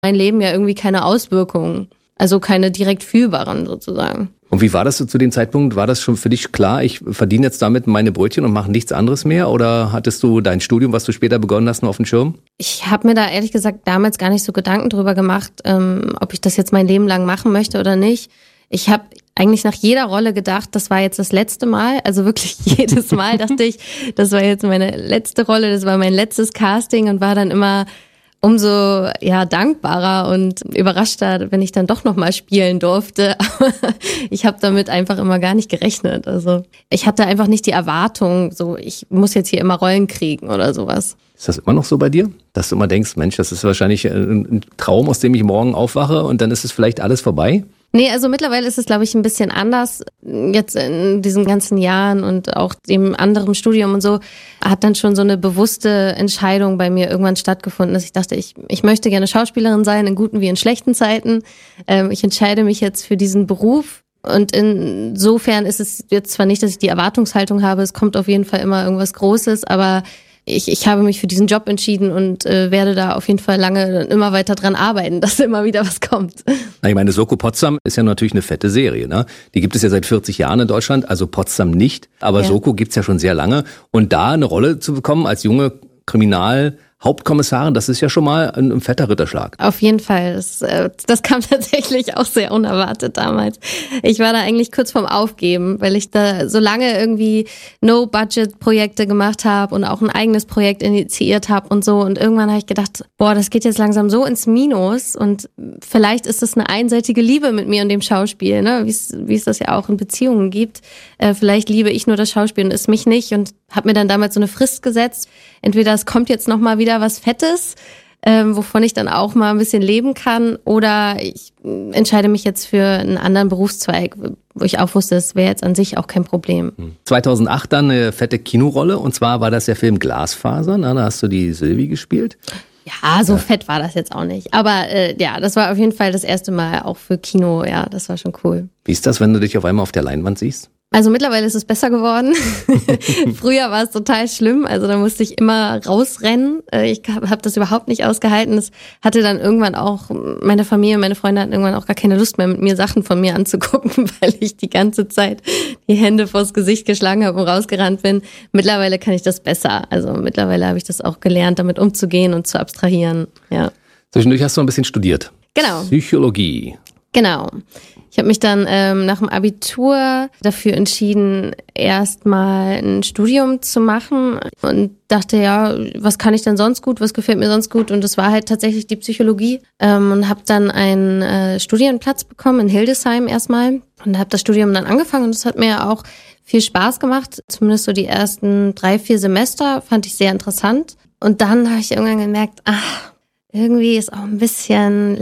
mein Leben ja irgendwie keine Auswirkungen, also keine direkt fühlbaren sozusagen. Und wie war das zu dem Zeitpunkt? War das schon für dich klar, ich verdiene jetzt damit meine Brötchen und mache nichts anderes mehr? Oder hattest du dein Studium, was du später begonnen hast, noch auf dem Schirm? Ich habe mir da ehrlich gesagt damals gar nicht so Gedanken drüber gemacht, ob ich das jetzt mein Leben lang machen möchte oder nicht. Ich habe eigentlich nach jeder Rolle gedacht, das war jetzt das letzte Mal. Also wirklich jedes Mal dachte ich, das war jetzt meine letzte Rolle, das war mein letztes Casting und war dann immer umso dankbarer und überraschter, wenn ich dann doch nochmal spielen durfte. Aber ich habe damit einfach immer gar nicht gerechnet. Also ich hatte einfach nicht die Erwartung, so ich muss jetzt hier immer Rollen kriegen oder sowas. Ist das immer noch so bei dir? Dass du immer denkst, Mensch, das ist wahrscheinlich ein Traum, aus dem ich morgen aufwache und dann ist es vielleicht alles vorbei? Nee, also mittlerweile ist es, glaube ich, ein bisschen anders. Jetzt in diesen ganzen Jahren und auch dem anderen Studium und so hat dann schon so eine bewusste Entscheidung bei mir irgendwann stattgefunden, dass ich dachte, ich möchte gerne Schauspielerin sein, in guten wie in schlechten Zeiten. Ich entscheide mich jetzt für diesen Beruf. Und insofern ist es jetzt zwar nicht, dass ich die Erwartungshaltung habe, es kommt auf jeden Fall immer irgendwas Großes, aber ich habe mich für diesen Job entschieden und werde da auf jeden Fall lange immer weiter dran arbeiten, dass immer wieder was kommt. Na, ich meine, Soko Potsdam ist ja natürlich eine fette Serie, ne? Die gibt es ja seit 40 Jahren in Deutschland, also Potsdam nicht, aber ja. Soko gibt's ja schon sehr lange. Und da eine Rolle zu bekommen als junge Kriminalhauptkommissarin, das ist ja schon mal ein fetter Ritterschlag. Auf jeden Fall. Das kam tatsächlich auch sehr unerwartet damals. Ich war da eigentlich kurz vorm Aufgeben, weil ich da so lange irgendwie No-Budget-Projekte gemacht habe und auch ein eigenes Projekt initiiert habe und so. Und irgendwann habe ich gedacht, das geht jetzt langsam so ins Minus und vielleicht ist es eine einseitige Liebe mit mir und dem Schauspiel, ne? Wie es das ja auch in Beziehungen gibt. Vielleicht liebe ich nur das Schauspiel und es mich nicht und habe mir dann damals so eine Frist gesetzt. Entweder es kommt jetzt nochmal wieder was Fettes, wovon ich dann auch mal ein bisschen leben kann, oder ich entscheide mich jetzt für einen anderen Berufszweig, wo ich auch wusste, das wäre jetzt an sich auch kein Problem. 2008 dann eine fette Kinorolle, und zwar war das der Film Glasfaser, da hast du die Sylvie gespielt. Ja, so fett war das jetzt auch nicht. Aber das war auf jeden Fall das erste Mal auch für Kino, ja, das war schon cool. Wie ist das, wenn du dich auf einmal auf der Leinwand siehst? Also mittlerweile ist es besser geworden. Früher war es total schlimm, also da musste ich immer rausrennen. Ich habe das überhaupt nicht ausgehalten. Das hatte dann irgendwann auch, meine Familie, meine Freunde hatten irgendwann auch gar keine Lust mehr, mit mir Sachen von mir anzugucken, weil ich die ganze Zeit die Hände vors Gesicht geschlagen habe und rausgerannt bin. Mittlerweile kann ich das besser. Also mittlerweile habe ich das auch gelernt, damit umzugehen und zu abstrahieren. Ja. Zwischendurch hast du ein bisschen studiert. Genau. Psychologie. Genau. Ich habe mich dann nach dem Abitur dafür entschieden, erstmal ein Studium zu machen und dachte, ja, was kann ich denn sonst gut, was gefällt mir sonst gut? Und das war halt tatsächlich die Psychologie und habe dann einen Studienplatz bekommen in Hildesheim erstmal und habe das Studium dann angefangen und das hat mir auch viel Spaß gemacht. Zumindest so die ersten 3-4 Semester fand ich sehr interessant. Und dann habe ich irgendwann gemerkt, irgendwie ist auch ein bisschen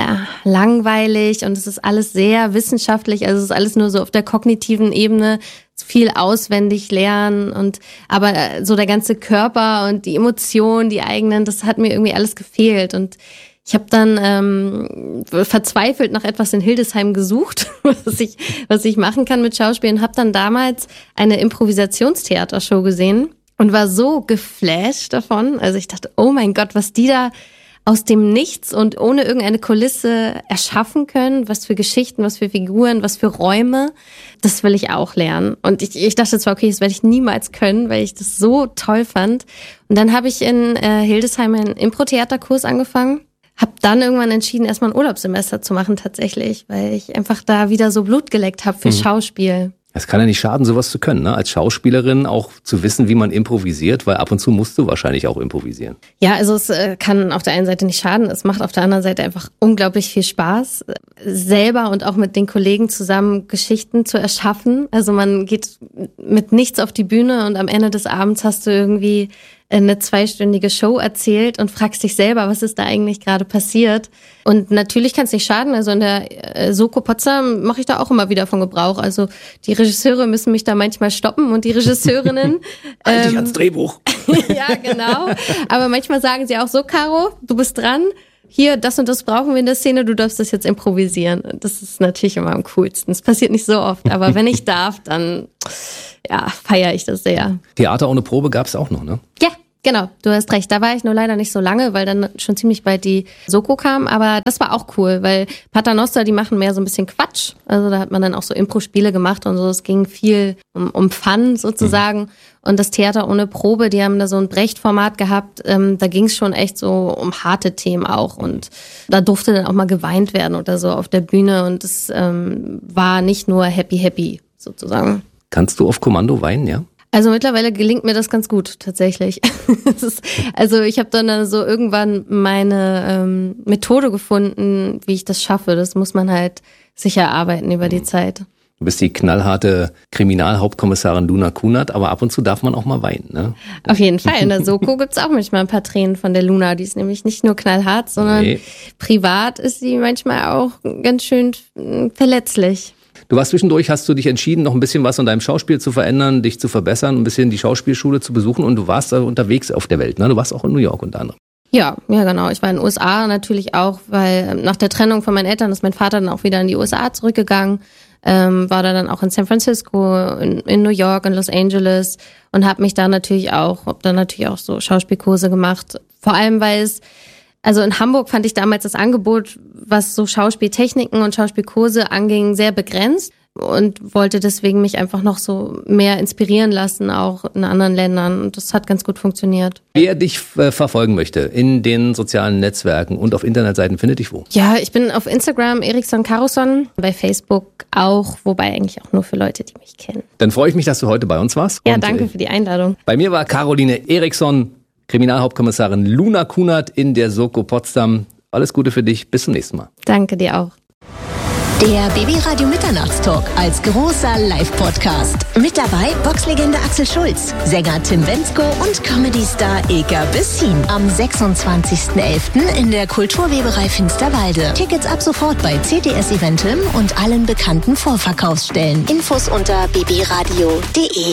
langweilig und es ist alles sehr wissenschaftlich, also es ist alles nur so auf der kognitiven Ebene, viel auswendig lernen aber so der ganze Körper und die Emotionen, die eigenen, das hat mir irgendwie alles gefehlt und ich habe dann verzweifelt nach etwas in Hildesheim gesucht, was ich machen kann mit Schauspielen, habe dann damals eine Improvisationstheatershow gesehen und war so geflasht davon, also ich dachte, oh mein Gott, was die da aus dem Nichts und ohne irgendeine Kulisse erschaffen können, was für Geschichten, was für Figuren, was für Räume, das will ich auch lernen. Und ich dachte zwar, okay, das werde ich niemals können, weil ich das so toll fand. Und dann habe ich in Hildesheim einen Impro-Theaterkurs angefangen, habe dann irgendwann entschieden, erstmal ein Urlaubssemester zu machen tatsächlich, weil ich einfach da wieder so Blut geleckt habe für Schauspiel. Es kann ja nicht schaden, sowas zu können, ne? Als Schauspielerin auch zu wissen, wie man improvisiert, weil ab und zu musst du wahrscheinlich auch improvisieren. Ja, also es kann auf der einen Seite nicht schaden, es macht auf der anderen Seite einfach unglaublich viel Spaß, selber und auch mit den Kollegen zusammen Geschichten zu erschaffen. Also man geht mit nichts auf die Bühne und am Ende des Abends hast du irgendwie eine 2-stündige Show erzählt und fragst dich selber, was ist da eigentlich gerade passiert. Und natürlich kann es nicht schaden, also in der Soko Potsdam mache ich da auch immer wieder von Gebrauch. Also die Regisseure müssen mich da manchmal stoppen und die Regisseurinnen. Halt dich ans Drehbuch. Ja, genau. Aber manchmal sagen sie auch so, Caro, du bist dran. Hier, das und das brauchen wir in der Szene, du darfst das jetzt improvisieren. Das ist natürlich immer am coolsten. Das passiert nicht so oft, aber wenn ich darf, dann feiere ich das sehr. Theater ohne Probe gab's auch noch, ne? Ja, Genau, du hast recht. Da war ich nur leider nicht so lange, weil dann schon ziemlich bald die Soko kam. Aber das war auch cool, weil Paternoster, die machen mehr so ein bisschen Quatsch. Also da hat man dann auch so Impro-Spiele gemacht und so. Es ging viel um Fun sozusagen. Und das Theater ohne Probe, die haben da so ein Brecht-Format gehabt. Da ging es schon echt so um harte Themen auch. Und da durfte dann auch mal geweint werden oder so auf der Bühne. Und es war nicht nur happy sozusagen. Kannst du auf Kommando weinen, ja? Also mittlerweile gelingt mir das ganz gut, tatsächlich. Also ich habe dann so irgendwann meine Methode gefunden, wie ich das schaffe. Das muss man halt sich erarbeiten über die Zeit. Du bist die knallharte Kriminalhauptkommissarin Luna Kunert, aber ab und zu darf man auch mal weinen, ne? Auf jeden Fall. In der Soko gibt's auch manchmal ein paar Tränen von der Luna. Die ist nämlich nicht nur knallhart, sondern privat ist sie manchmal auch ganz schön verletzlich. Du warst zwischendurch, hast du dich entschieden, noch ein bisschen was an deinem Schauspiel zu verändern, dich zu verbessern, ein bisschen die Schauspielschule zu besuchen und du warst da unterwegs auf der Welt, ne? Du warst auch in New York unter anderem. Ja, genau. Ich war in den USA natürlich auch, weil nach der Trennung von meinen Eltern ist mein Vater dann auch wieder in die USA zurückgegangen, war da dann auch in San Francisco, in New York, in Los Angeles und hab dann natürlich auch so Schauspielkurse gemacht. Vor allem, weil also in Hamburg fand ich damals das Angebot, was so Schauspieltechniken und Schauspielkurse anging, sehr begrenzt und wollte deswegen mich einfach noch so mehr inspirieren lassen, auch in anderen Ländern. Und das hat ganz gut funktioniert. Wer dich verfolgen möchte in den sozialen Netzwerken und auf Internetseiten, findet dich wo? Ja, ich bin auf Instagram Eriksson Karlsson, bei Facebook auch, wobei eigentlich auch nur für Leute, die mich kennen. Dann freue ich mich, dass du heute bei uns warst. Ja, danke für die Einladung. Bei mir war Caroline Eriksson, Kriminalhauptkommissarin Luna Kunert in der Soko Potsdam. Alles Gute für dich. Bis zum nächsten Mal. Danke dir auch. Der BB-Radio Mitternachtstalk als großer Live-Podcast. Mit dabei Boxlegende Axel Schulz, Sänger Tim Bendzko und Comedy-Star Eka Bessin. Am 26.11. in der Kulturweberei Finsterwalde. Tickets ab sofort bei CTS Eventim und allen bekannten Vorverkaufsstellen. Infos unter bbradio.de.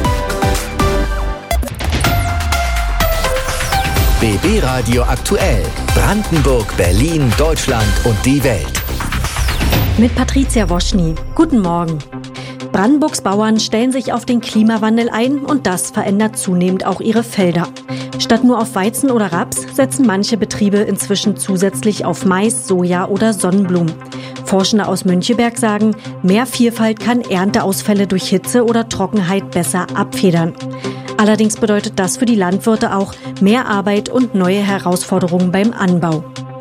BB Radio aktuell. Brandenburg, Berlin, Deutschland und die Welt. Mit Patricia Woschny. Guten Morgen. Brandenburgs Bauern stellen sich auf den Klimawandel ein und das verändert zunehmend auch ihre Felder. Statt nur auf Weizen oder Raps setzen manche Betriebe inzwischen zusätzlich auf Mais, Soja oder Sonnenblumen. Forschende aus Müncheberg sagen, mehr Vielfalt kann Ernteausfälle durch Hitze oder Trockenheit besser abfedern. Allerdings bedeutet das für die Landwirte auch mehr Arbeit und neue Herausforderungen beim Anbau.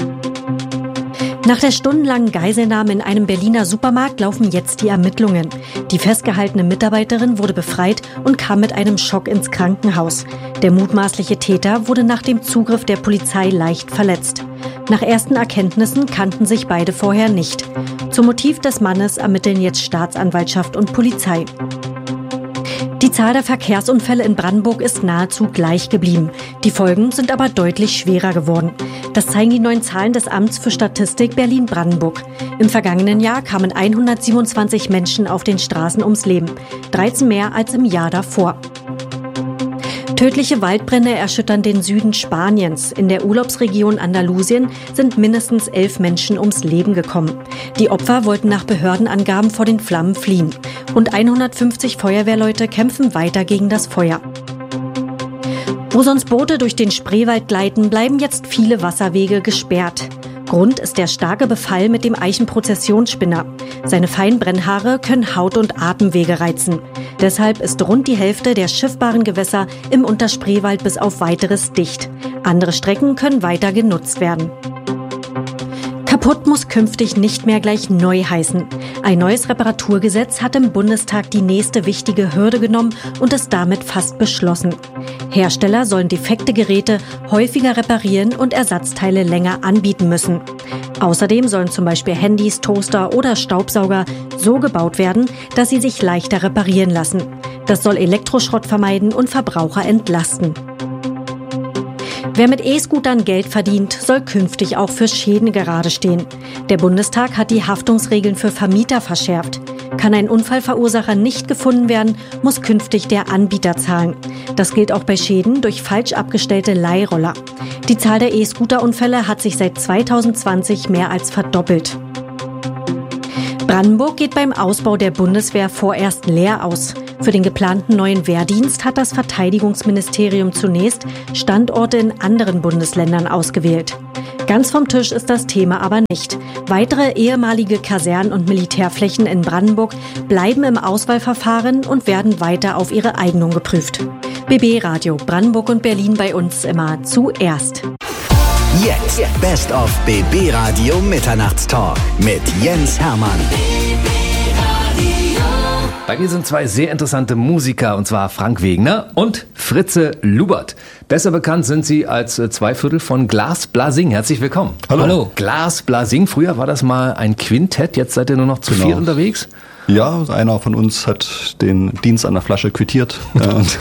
Nach der stundenlangen Geiselnahme in einem Berliner Supermarkt laufen jetzt die Ermittlungen. Die festgehaltene Mitarbeiterin wurde befreit und kam mit einem Schock ins Krankenhaus. Der mutmaßliche Täter wurde nach dem Zugriff der Polizei leicht verletzt. Nach ersten Erkenntnissen kannten sich beide vorher nicht. Zum Motiv des Mannes ermitteln jetzt Staatsanwaltschaft und Polizei. Die Zahl der Verkehrsunfälle in Brandenburg ist nahezu gleich geblieben. Die Folgen sind aber deutlich schwerer geworden. Das zeigen die neuen Zahlen des Amts für Statistik Berlin-Brandenburg. Im vergangenen Jahr kamen 127 Menschen auf den Straßen ums Leben, 13 mehr als im Jahr davor. Tödliche Waldbrände erschüttern den Süden Spaniens. In der Urlaubsregion Andalusien sind mindestens 11 Menschen ums Leben gekommen. Die Opfer wollten nach Behördenangaben vor den Flammen fliehen. Rund 150 Feuerwehrleute kämpfen weiter gegen das Feuer. Wo sonst Boote durch den Spreewald gleiten, bleiben jetzt viele Wasserwege gesperrt. Grund ist der starke Befall mit dem Eichenprozessionsspinner. Seine feinen Brennhaare können Haut- und Atemwege reizen. Deshalb ist rund die Hälfte der schiffbaren Gewässer im Unterspreewald bis auf Weiteres dicht. Andere Strecken können weiter genutzt werden. Kaputt muss künftig nicht mehr gleich neu heißen. Ein neues Reparaturgesetz hat im Bundestag die nächste wichtige Hürde genommen und ist damit fast beschlossen. Hersteller sollen defekte Geräte häufiger reparieren und Ersatzteile länger anbieten müssen. Außerdem sollen zum Beispiel Handys, Toaster oder Staubsauger so gebaut werden, dass sie sich leichter reparieren lassen. Das soll Elektroschrott vermeiden und Verbraucher entlasten. Wer mit E-Scootern Geld verdient, soll künftig auch für Schäden gerade stehen. Der Bundestag hat die Haftungsregeln für Vermieter verschärft. Kann ein Unfallverursacher nicht gefunden werden, muss künftig der Anbieter zahlen. Das gilt auch bei Schäden durch falsch abgestellte Leihroller. Die Zahl der E-Scooter-Unfälle hat sich seit 2020 mehr als verdoppelt. Brandenburg geht beim Ausbau der Bundeswehr vorerst leer aus. Für den geplanten neuen Wehrdienst hat das Verteidigungsministerium zunächst Standorte in anderen Bundesländern ausgewählt. Ganz vom Tisch ist das Thema aber nicht. Weitere ehemalige Kasernen- und Militärflächen in Brandenburg bleiben im Auswahlverfahren und werden weiter auf ihre Eignung geprüft. BB Radio Brandenburg und Berlin bei uns immer zuerst. Jetzt Best of BB Radio Mitternachtstalk mit Jens Hermann. Bei mir sind zwei sehr interessante Musiker, und zwar Frank Wegner und Fritze Lubert. Besser bekannt sind sie als Zweiviertel von Glas Blasing. Herzlich willkommen. Hallo. Glas Blasing, früher war das mal ein Quintett, jetzt seid ihr nur noch zu viert unterwegs. Ja, einer von uns hat den Dienst an der Flasche quittiert und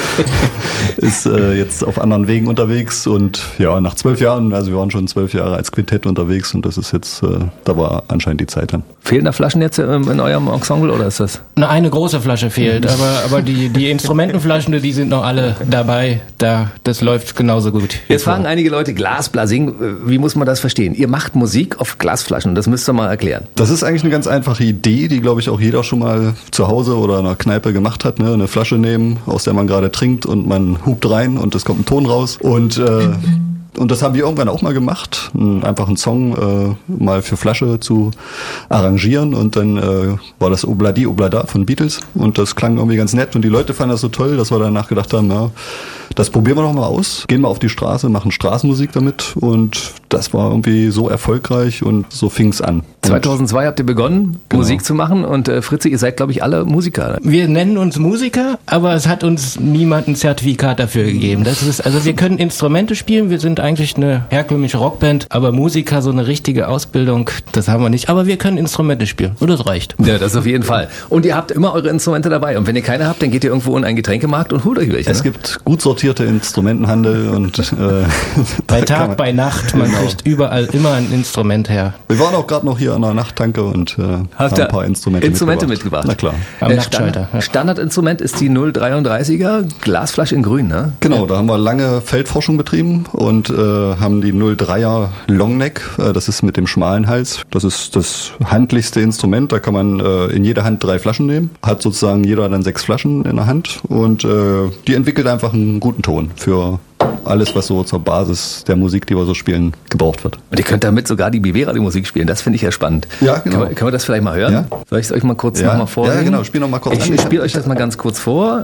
ist jetzt auf anderen Wegen unterwegs. Und ja, nach 12 Jahren, also wir waren schon 12 Jahre als Quintett unterwegs und das ist jetzt, da war anscheinend die Zeit dann. Fehlen da Flaschen jetzt in eurem Ensemble oder ist das? Eine große Flasche fehlt, aber die Instrumentenflaschen, die sind noch alle dabei. Das läuft genauso gut. Jetzt fragen einige Leute, Glas Blasing, wie muss man das verstehen? Ihr macht Musik auf Glasflaschen, das müsst ihr mal erklären. Das ist eigentlich eine ganz einfache Idee, die glaube ich auch jeder schon mal zu Hause oder in einer Kneipe gemacht hat. Ne? Eine Flasche nehmen, aus der man gerade trinkt und man hupt rein und es kommt ein Ton raus. Und das haben wir irgendwann auch mal gemacht, einfach einen Song mal für Flasche zu arrangieren und dann war das Obladi Oblada von Beatles und das klang irgendwie ganz nett und die Leute fanden das so toll, dass wir danach gedacht haben, ja, das probieren wir doch mal aus, gehen mal auf die Straße, machen Straßenmusik damit und das war irgendwie so erfolgreich und so fing es an. 2002 habt ihr begonnen, Musik zu machen und Fritze, ihr seid glaube ich alle Musiker. Wir nennen uns Musiker, aber es hat uns niemand ein Zertifikat dafür gegeben. Also wir können Instrumente spielen, wir sind eigentlich eine herkömmliche Rockband, aber Musiker, so eine richtige Ausbildung, das haben wir nicht. Aber wir können Instrumente spielen und das reicht. Ja, das auf jeden Fall. Und ihr habt immer eure Instrumente dabei. Und wenn ihr keine habt, dann geht ihr irgendwo in einen Getränkemarkt und holt euch welche. Es gibt gut sortierte Instrumentenhandel und bei Tag, bei Nacht, man kriegt überall immer ein Instrument her. Wir waren auch gerade noch hier an der Nachttanke und haben ein paar Instrumente mitgebracht. Na klar. Am Nachtschalter. Standardinstrument ist die 033er Glasflasche in grün, ne? Genau, da haben wir lange Feldforschung betrieben und haben die 03er Longneck, das ist mit dem schmalen Hals. Das ist das handlichste Instrument, da kann man in jeder Hand 3 Flaschen nehmen. Hat sozusagen jeder dann 6 Flaschen in der Hand und die entwickelt einfach einen guten Ton für alles, was so zur Basis der Musik, die wir so spielen, gebraucht wird. Und ihr könnt damit sogar die BB Radio Musik spielen, das finde ich ja spannend. Ja, genau. Können wir das vielleicht mal hören? Ja. Soll ich es euch mal kurz nochmal vorsingen? Ja, genau, spiel noch mal kurz an. Ich spiele euch das mal ganz kurz vor.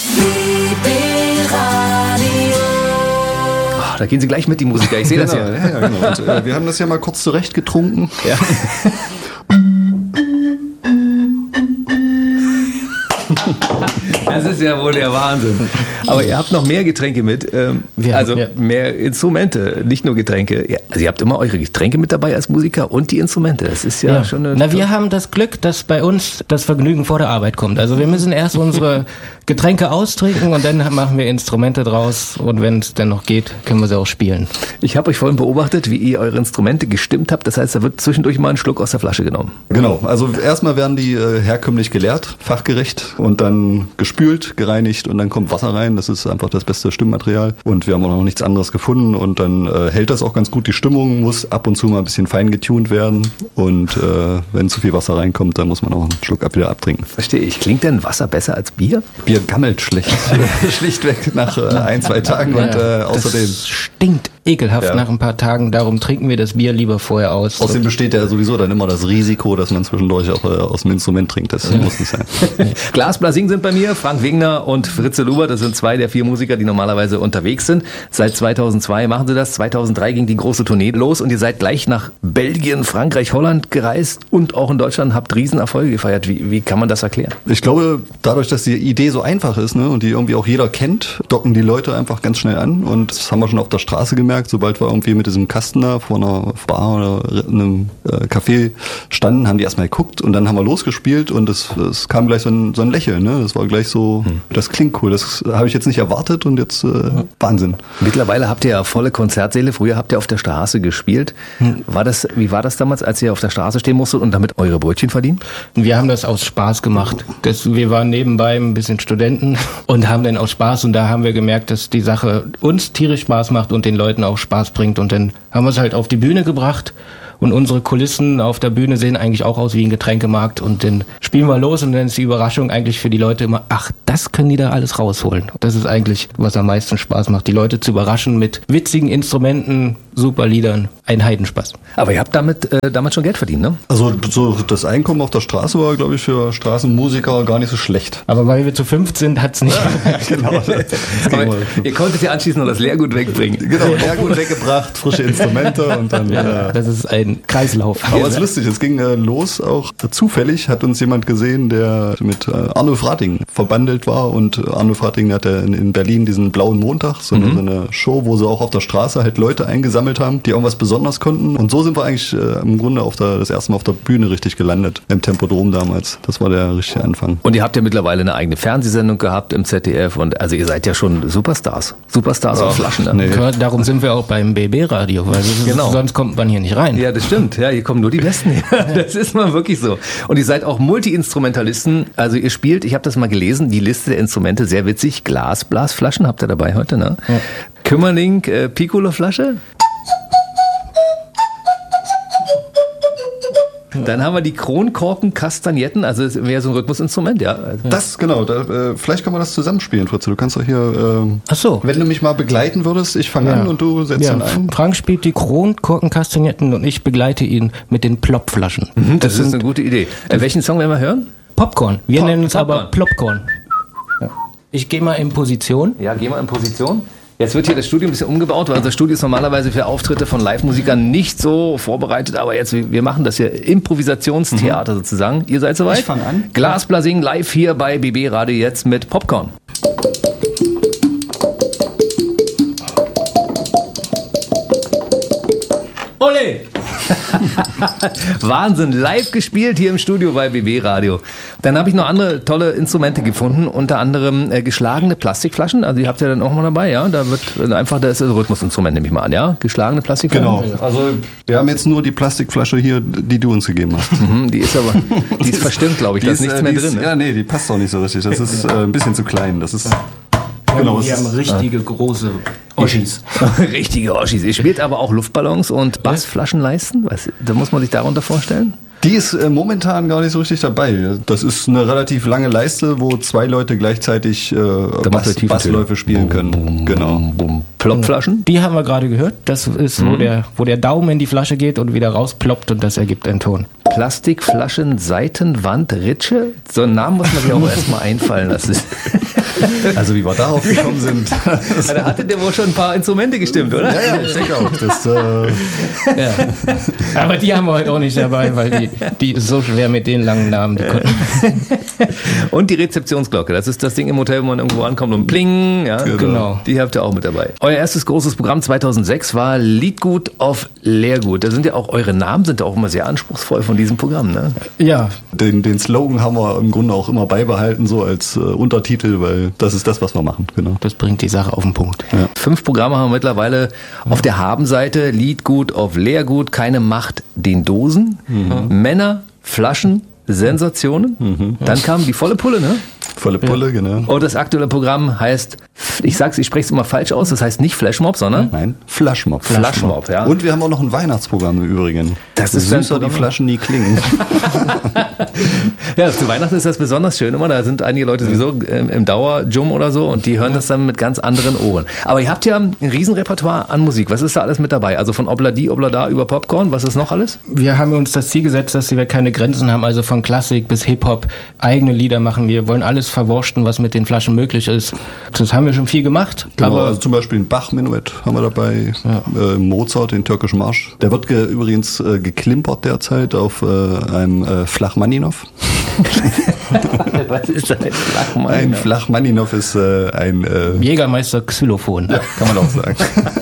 BB Radio. Oh, da gehen Sie gleich mit, die Musiker, ich sehe das ja. Ja, genau. Und, wir haben das ja mal kurz zurecht getrunken. Ja. Das ist ja wohl der Wahnsinn. Aber ihr habt noch mehr Getränke mit, mehr Instrumente, nicht nur Getränke. Ja, also ihr habt immer eure Getränke mit dabei als Musiker und die Instrumente. Das ist ja schon eine... wir haben das Glück, dass bei uns das Vergnügen vor der Arbeit kommt. Also wir müssen erst unsere Getränke austrinken und dann machen wir Instrumente draus und wenn es dann noch geht, können wir sie auch spielen. Ich habe euch vorhin beobachtet, wie ihr eure Instrumente gestimmt habt. Das heißt, da wird zwischendurch mal ein Schluck aus der Flasche genommen. Genau, also erstmal werden die herkömmlich geleert, fachgerecht und dann gespült, gereinigt und dann kommt Wasser rein. Das ist einfach das beste Stimmmaterial und wir haben auch noch nichts anderes gefunden und dann hält das auch ganz gut. Die Stimmung muss ab und zu mal ein bisschen fein getunt werden und wenn zu viel Wasser reinkommt, dann muss man auch einen Schluck wieder abtrinken. Verstehe ich. Klingt denn Wasser besser als Bier? Bier gammelt schlecht. Schlichtweg nach 1-2 Tagen und außerdem... Das stinkt ekelhaft nach ein paar Tagen, darum trinken wir das Bier lieber vorher aus. Außerdem besteht ja sowieso dann immer das Risiko, dass man zwischendurch auch aus dem Instrument trinkt. Das muss nicht sein. Glas Blasing sind bei mir, Frank Wegner und Fritze Lubert. Das sind 2 der 4 Musiker, die normalerweise unterwegs sind. Seit 2002 machen sie das. 2003 ging die große Tournee los und ihr seid gleich nach Belgien, Frankreich, Holland gereist und auch in Deutschland habt Riesenerfolge gefeiert. Wie kann man das erklären? Ich glaube, dadurch, dass die Idee so einfach ist, ne, und die irgendwie auch jeder kennt, docken die Leute einfach ganz schnell an und das haben wir schon auf der Straße gemerkt. Sobald wir irgendwie mit diesem Kasten da vor einer Bar oder einem Café standen, haben die erstmal geguckt und dann haben wir losgespielt und es kam gleich so ein Lächeln. Ne? Das war gleich so, das klingt cool, das habe ich jetzt nicht erwartet und jetzt Wahnsinn. Mittlerweile habt ihr ja volle Konzertsäle, früher habt ihr auf der Straße gespielt. Wie war das damals, als ihr auf der Straße stehen musstet und damit eure Brötchen verdienen? Wir haben das aus Spaß gemacht. Wir waren nebenbei ein bisschen Studenten und haben dann aus Spaß und da haben wir gemerkt, dass die Sache uns tierisch Spaß macht und den Leuten auch Spaß bringt und dann haben wir es halt auf die Bühne gebracht Und unsere Kulissen auf der Bühne sehen eigentlich auch aus wie ein Getränkemarkt. Und dann spielen wir los und dann ist die Überraschung eigentlich für die Leute immer, ach, das können die da alles rausholen. Das ist eigentlich, was am meisten Spaß macht, die Leute zu überraschen mit witzigen Instrumenten, super Liedern, ein Heidenspaß. Aber ihr habt damit damals schon Geld verdient, ne? Also so das Einkommen auf der Straße war, glaube ich, für Straßenmusiker gar nicht so schlecht. Aber weil wir zu 5 sind, hat's nicht. Genau. Aber ihr konntet ja anschließend noch das Lehrgut wegbringen. Genau, Lehrgut weggebracht, frische Instrumente und dann... Das ist ein Kreislauf. Aber es ist lustig, es ging los auch zufällig, hat uns jemand gesehen, der mit Arnulf Rating verbandelt war und Arnulf Rating hatte in Berlin diesen Blauen Montag, so eine Show, wo sie auch auf der Straße halt Leute eingesammelt haben, die irgendwas besonders konnten und so sind wir eigentlich im Grunde das erste Mal auf der Bühne richtig gelandet, im Tempodrom damals. Das war der richtige Anfang. Und ihr habt ja mittlerweile eine eigene Fernsehsendung gehabt im ZDF und also ihr seid ja schon Superstars auf Flaschen. Ne? Nee. Darum sind wir auch beim BB-Radio, weil sonst kommt man hier nicht rein. Ja, das stimmt. Ja, hier kommen nur die Besten. Das ist mal wirklich so. Und ihr seid auch Multi-Instrumentalisten. Also ihr spielt, ich habe das mal gelesen, die Liste der Instrumente, sehr witzig. Blasflaschen habt ihr dabei heute, ne? Ja. Kümmerling, Piccolo-Flasche. Dann haben wir die Kronkorken, Kastagnetten, also das wäre so ein Rhythmusinstrument, ja. Das, genau, vielleicht kann man das zusammenspielen, Fritze. Du kannst doch hier, Ach so. Wenn du mich mal begleiten würdest, ich fange an und du setzt dann ein. Frank spielt die Kronkorken, Kastagnetten und ich begleite ihn mit den Plopflaschen. Das ist eine gute Idee. Welchen Song werden wir hören? Popcorn. Wir nennen uns aber Plopcorn. Ja. Ich gehe mal in Position. Ja, geh mal in Position. Jetzt wird hier das Studio ein bisschen umgebaut, weil unser Studio ist normalerweise für Auftritte von Live-Musikern nicht so vorbereitet, aber jetzt, wir machen das hier Improvisationstheater sozusagen. Ihr seid soweit? Ich fange an. Glasblasing live hier bei BB Radio jetzt mit Popcorn. Ole! Wahnsinn, live gespielt hier im Studio bei BB Radio. Dann habe ich noch andere tolle Instrumente gefunden, unter anderem geschlagene Plastikflaschen. Also die habt ihr dann auch mal dabei, ja? Da wird einfach, das ist ein Rhythmusinstrument, nehme ich mal an, ja? Geschlagene Plastikflaschen. Genau. Also wir haben jetzt nur die Plastikflasche hier, die du uns gegeben hast. Die ist aber, die ist verstimmt, glaube ich. Da ist nichts mehr drin. Ne? Ja, nee, die passt auch nicht so richtig. Das ist ein bisschen zu klein. Das ist Genau, wir haben richtige große Oschis. Richtige Oschis. Ihr spielt aber auch Luftballons und Bassflaschenleisten. Da muss man sich darunter vorstellen? Die ist momentan gar nicht so richtig dabei. Das ist eine relativ lange Leiste, wo 2 Leute gleichzeitig Bassläufe spielen können. Genau. Plopflaschen? Die haben wir gerade gehört. Das ist, wo der Daumen in die Flasche geht und wieder rausploppt und das ergibt einen Ton. Plastikflaschen, Seitenwand, Ritsche? So einen Namen muss man sich auch erstmal einfallen lassen. Also wie wir darauf gekommen sind. Da hattet ihr wohl schon ein paar Instrumente gestimmt, oder? Ja, ich denke auch. Ja. Aber die haben wir heute auch nicht dabei, weil die ist so schwer mit den langen Namen. Und die Rezeptionsglocke, das ist das Ding im Hotel, wo man irgendwo ankommt und pling. Ja, genau. Die habt ihr auch mit dabei. Euer erstes großes Programm 2006 war Liedgut auf Lehrgut. Da sind ja auch eure Namen sind ja auch immer sehr anspruchsvoll von diesem Programm, ne? Ja. Den Slogan haben wir im Grunde auch immer beibehalten, so als Untertitel, weil das ist das, was wir machen. Genau. Das bringt die Sache auf den Punkt. Ja. 5 Programme haben wir mittlerweile auf der Habenseite. Liedgut auf Lehrgut, keine Macht den Dosen. Männer, Flaschen, Sensationen. Dann kam die volle Pulle, ne? Volle Pulle, genau. Und das aktuelle Programm heißt, ich spreche es immer falsch aus, das heißt nicht Flashmob, sondern? Nein, Flashmob. Flashmob, ja. Und wir haben auch noch ein Weihnachtsprogramm im Übrigen. Das ist süßer, die Flaschen nie klingen. Ja, zu Weihnachten ist das besonders schön immer. Da sind einige Leute sowieso im Dauerjum oder so und die hören das dann mit ganz anderen Ohren. Aber ihr habt ja ein Riesenrepertoire an Musik. Was ist da alles mit dabei? Also von Obladi, Oblada über Popcorn, was ist noch alles? Wir haben uns das Ziel gesetzt, dass wir keine Grenzen haben, also von Klassik bis Hip-Hop eigene Lieder machen. Wir wollen alles verwurschten, was mit den Flaschen möglich ist. Das haben wir schon viel gemacht. Genau, aber also zum Beispiel ein Bach-Menuett haben wir dabei, Mozart, den türkischen Marsch. Der wird übrigens geklimpert derzeit auf einem Flachmaninov. Was ist ein Flachmaninov? Ein Flachmaninov ist ein Jägermeister Xylophon. Ja, kann man auch sagen.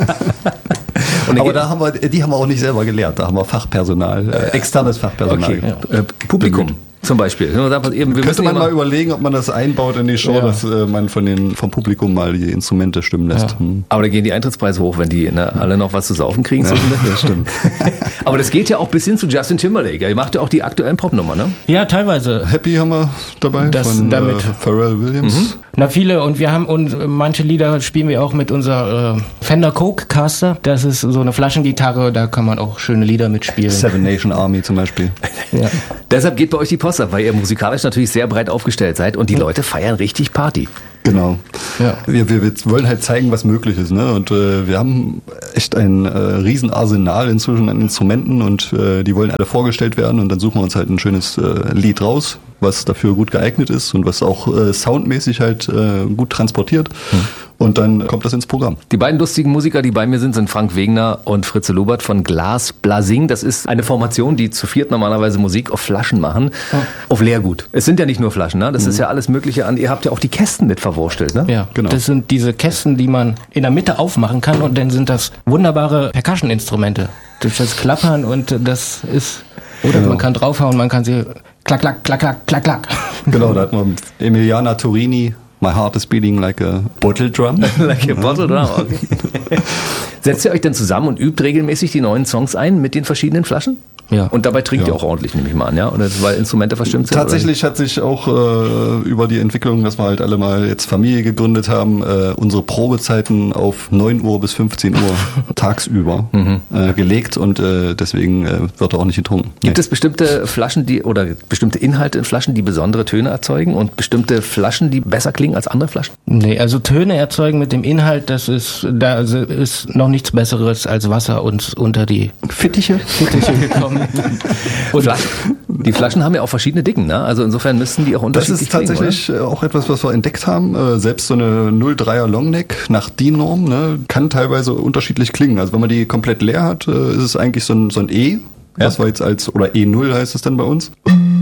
Aber die haben wir auch nicht selber gelernt. Da haben wir Fachpersonal, externes Fachpersonal. Okay. Publikum. Zum Beispiel. Könnte man mal überlegen, ob man das einbaut in die Show, dass man vom Publikum mal die Instrumente stimmen lässt. Ja. Aber da gehen die Eintrittspreise hoch, wenn die alle noch was zu saufen kriegen. Ja, das stimmt. Aber das geht ja auch bis hin zu Justin Timberlake. Ihr macht ja auch die aktuellen Popnummer, ne? Ja, teilweise. Happy haben wir dabei von damit Pharrell Williams. Na, viele. Und wir haben manche Lieder spielen wir auch mit unserer Fender Coke Caster. Das ist so eine Flaschengitarre, da kann man auch schöne Lieder mitspielen. Seven Nation Army zum Beispiel. Ja. Deshalb geht bei euch die Post ab, weil ihr musikalisch natürlich sehr breit aufgestellt seid und die Leute feiern richtig Party. Genau. Ja. Wir wollen halt zeigen, was möglich ist, ne? Und wir haben echt ein Riesenarsenal inzwischen an Instrumenten und die wollen alle vorgestellt werden und dann suchen wir uns halt ein schönes Lied raus, was dafür gut geeignet ist und was auch soundmäßig halt gut transportiert. Und dann kommt das ins Programm. Die beiden lustigen Musiker, die bei mir sind Frank Wegner und Fritze Lubert von Glas Blasing. Das ist eine Formation, die zu viert normalerweise Musik auf Flaschen machen, auf Leergut. Es sind ja nicht nur Flaschen, ne? Das ist ja alles Mögliche an. Ihr habt ja auch die Kästen mit verwurstelt, ne? Ja, genau. Das sind diese Kästen, die man in der Mitte aufmachen kann und dann sind das wunderbare Percussion-Instrumente. Durch das Klappern und das ist... Oder man kann draufhauen, man kann sie klack, klack, klack, klack, klack, klack. Genau, da hat man Emiliana Torini, My Heart is Beating like a Bottle Drum. Like a Bottle Drum, okay. Setzt ihr euch denn zusammen und übt regelmäßig die neuen Songs ein mit den verschiedenen Flaschen? Ja. Und dabei trinkt ihr auch ordentlich, nehme ich mal an, ja? Oder weil Instrumente verstimmt sind? Tatsächlich hat sich auch über die Entwicklung, dass wir halt alle mal jetzt Familie gegründet haben, unsere Probezeiten auf 9 Uhr bis 15 Uhr tagsüber gelegt und deswegen wird auch nicht getrunken. Gibt es bestimmte Flaschen, oder bestimmte Inhalte in Flaschen, die besondere Töne erzeugen und bestimmte Flaschen, die besser klingen als andere Flaschen? Nee, also Töne erzeugen mit dem Inhalt, da ist noch nichts Besseres als Wasser uns unter die Fittiche gekommen. Und die Flaschen haben ja auch verschiedene Dicken, ne? Also insofern müssten die auch unterschiedlich klingen. Das ist tatsächlich auch etwas, was wir entdeckt haben. Selbst so eine 0,3er Longneck nach DIN-Norm, ne, kann teilweise unterschiedlich klingen. Also wenn man die komplett leer hat, ist es eigentlich so ein E, was wir jetzt oder E0 heißt es dann bei uns.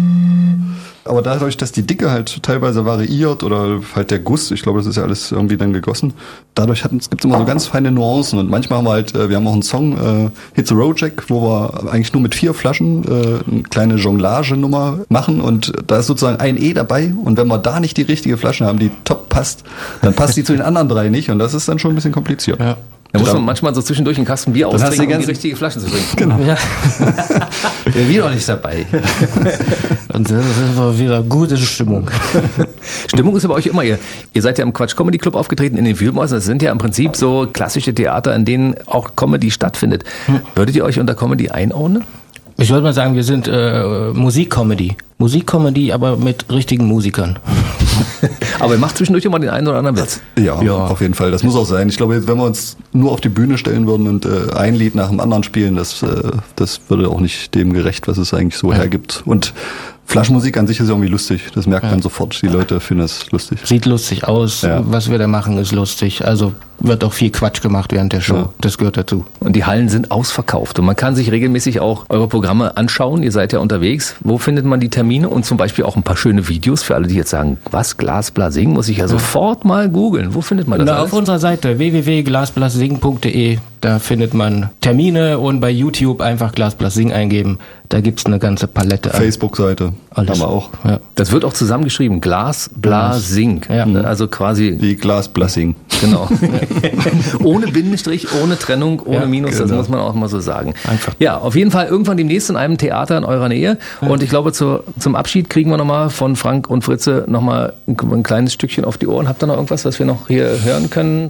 Aber dadurch, dass die Dicke halt teilweise variiert oder halt der Guss, ich glaube, das ist ja alles irgendwie dann gegossen, dadurch gibt es immer so ganz feine Nuancen und manchmal haben wir halt, wir haben auch einen Song, Hit the Road Jack, wo wir eigentlich nur mit 4 Flaschen eine kleine Jonglage-Nummer machen und da ist sozusagen ein E dabei und wenn wir da nicht die richtige Flasche haben, die top passt, dann passt die zu den anderen 3 nicht und das ist dann schon ein bisschen kompliziert. Ja. Da muss man manchmal so zwischendurch einen Kasten Bier austrinken, um die richtige Flasche zu trinken. Genau. Ja. Wir doch nicht dabei. Und das ist wieder gute Stimmung. Stimmung ist bei euch immer, ihr seid ja im Quatsch Comedy Club aufgetreten in den Wühlmäusern. Das sind ja im Prinzip so klassische Theater, in denen auch Comedy stattfindet. Würdet ihr euch unter Comedy einordnen? Ich würde mal sagen, wir sind Musikcomedy. Musikcomedy, aber mit richtigen Musikern. Aber ihr macht zwischendurch immer den einen oder anderen Witz. Ja, auf jeden Fall. Das muss auch sein. Ich glaube, jetzt, wenn wir uns nur auf die Bühne stellen würden und ein Lied nach dem anderen spielen, das würde auch nicht dem gerecht, was es eigentlich so hergibt. Und Flaschenmusik an sich ist irgendwie lustig. Das merkt man sofort. Die Leute finden das lustig. Sieht lustig aus. Ja. Was wir da machen, ist lustig. Also wird auch viel Quatsch gemacht während der Show. Ja. Das gehört dazu. Und die Hallen sind ausverkauft. Und man kann sich regelmäßig auch eure Programme anschauen. Ihr seid ja unterwegs. Wo findet man die Termine? Und zum Beispiel auch ein paar schöne Videos für alle, die jetzt sagen, was, Glas Blasing? Muss ich ja sofort mal googeln. Wo findet man das alles? Auf unserer Seite www.glasblasing.de. Da findet man Termine und bei YouTube einfach Glas Blasing eingeben. Da gibt's eine ganze Palette. Facebook-Seite haben wir auch. Ja. Das wird auch zusammengeschrieben. Glas Blasing. Ja. Also quasi wie Glas Blasing. Genau. Ohne Bindestrich, ohne Trennung, ohne Minus, genau. Das muss man auch mal so sagen. Einfach. Ja, auf jeden Fall irgendwann demnächst in einem Theater in eurer Nähe. Ja. Und ich glaube, zum Abschied kriegen wir nochmal von Frank und Fritze nochmal ein kleines Stückchen auf die Ohren. Habt ihr noch irgendwas, was wir noch hier hören können?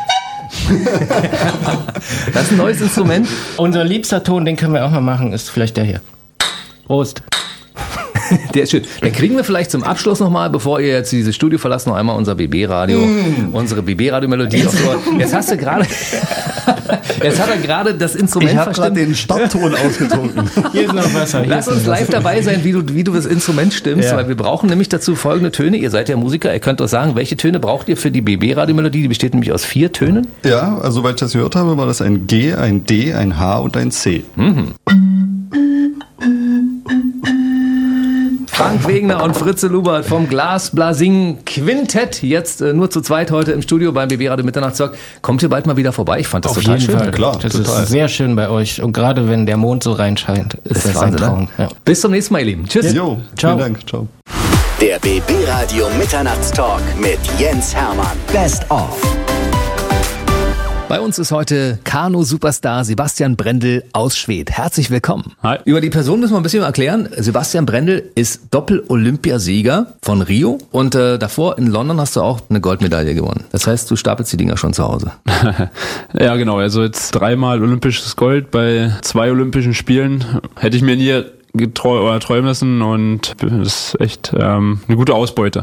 Das ist ein neues Instrument. Unser liebster Ton, den können wir auch mal machen, ist vielleicht der hier. Prost. Der ist schön. Dann kriegen wir vielleicht zum Abschluss nochmal, bevor ihr jetzt dieses Studio verlasst, noch einmal unser BB-Radio, unsere BB-Radio-Melodie auf Ohr. Jetzt hat er gerade das Instrument verstimmt. Ich habe gerade den Startton ausgetrunken. Hier ist noch Wasser. Lass uns live dabei sein, wie du das Instrument stimmst, weil wir brauchen nämlich dazu folgende Töne. Ihr seid ja Musiker, ihr könnt uns sagen, welche Töne braucht ihr für die BB-Radio-Melodie? Die besteht nämlich aus 4 Tönen. Ja, also soweit ich das gehört habe, war das ein G, ein D, ein H und ein C. Frank Wegner und Fritze Lubert vom Glas Blasing Quintett. Jetzt nur zu zweit heute im Studio beim BB Radio Mitternachtstalk. Kommt ihr bald mal wieder vorbei? Ich fand das total schön. Fall. Klar, das total. Ist sehr schön bei euch. Und gerade wenn der Mond so reinscheint, ist das ein Traum. Ja. Bis zum nächsten Mal, ihr Lieben. Tschüss. Jo, ciao. Vielen Dank. Ciao. Der BB Radio Mitternachtstalk mit Jens Hermann. Best of. Bei uns ist heute Kanu-Superstar Sebastian Brendel aus Schwedt. Herzlich willkommen. Hi. Über die Person müssen wir ein bisschen erklären. Sebastian Brendel ist Doppel-Olympiasieger von Rio und davor in London hast du auch eine Goldmedaille gewonnen. Das heißt, du stapelst die Dinger schon zu Hause. Ja, genau. Also jetzt 3-mal olympisches Gold bei 2 Olympischen Spielen. Hätte ich mir nie träumen lassen und das ist echt eine gute Ausbeute.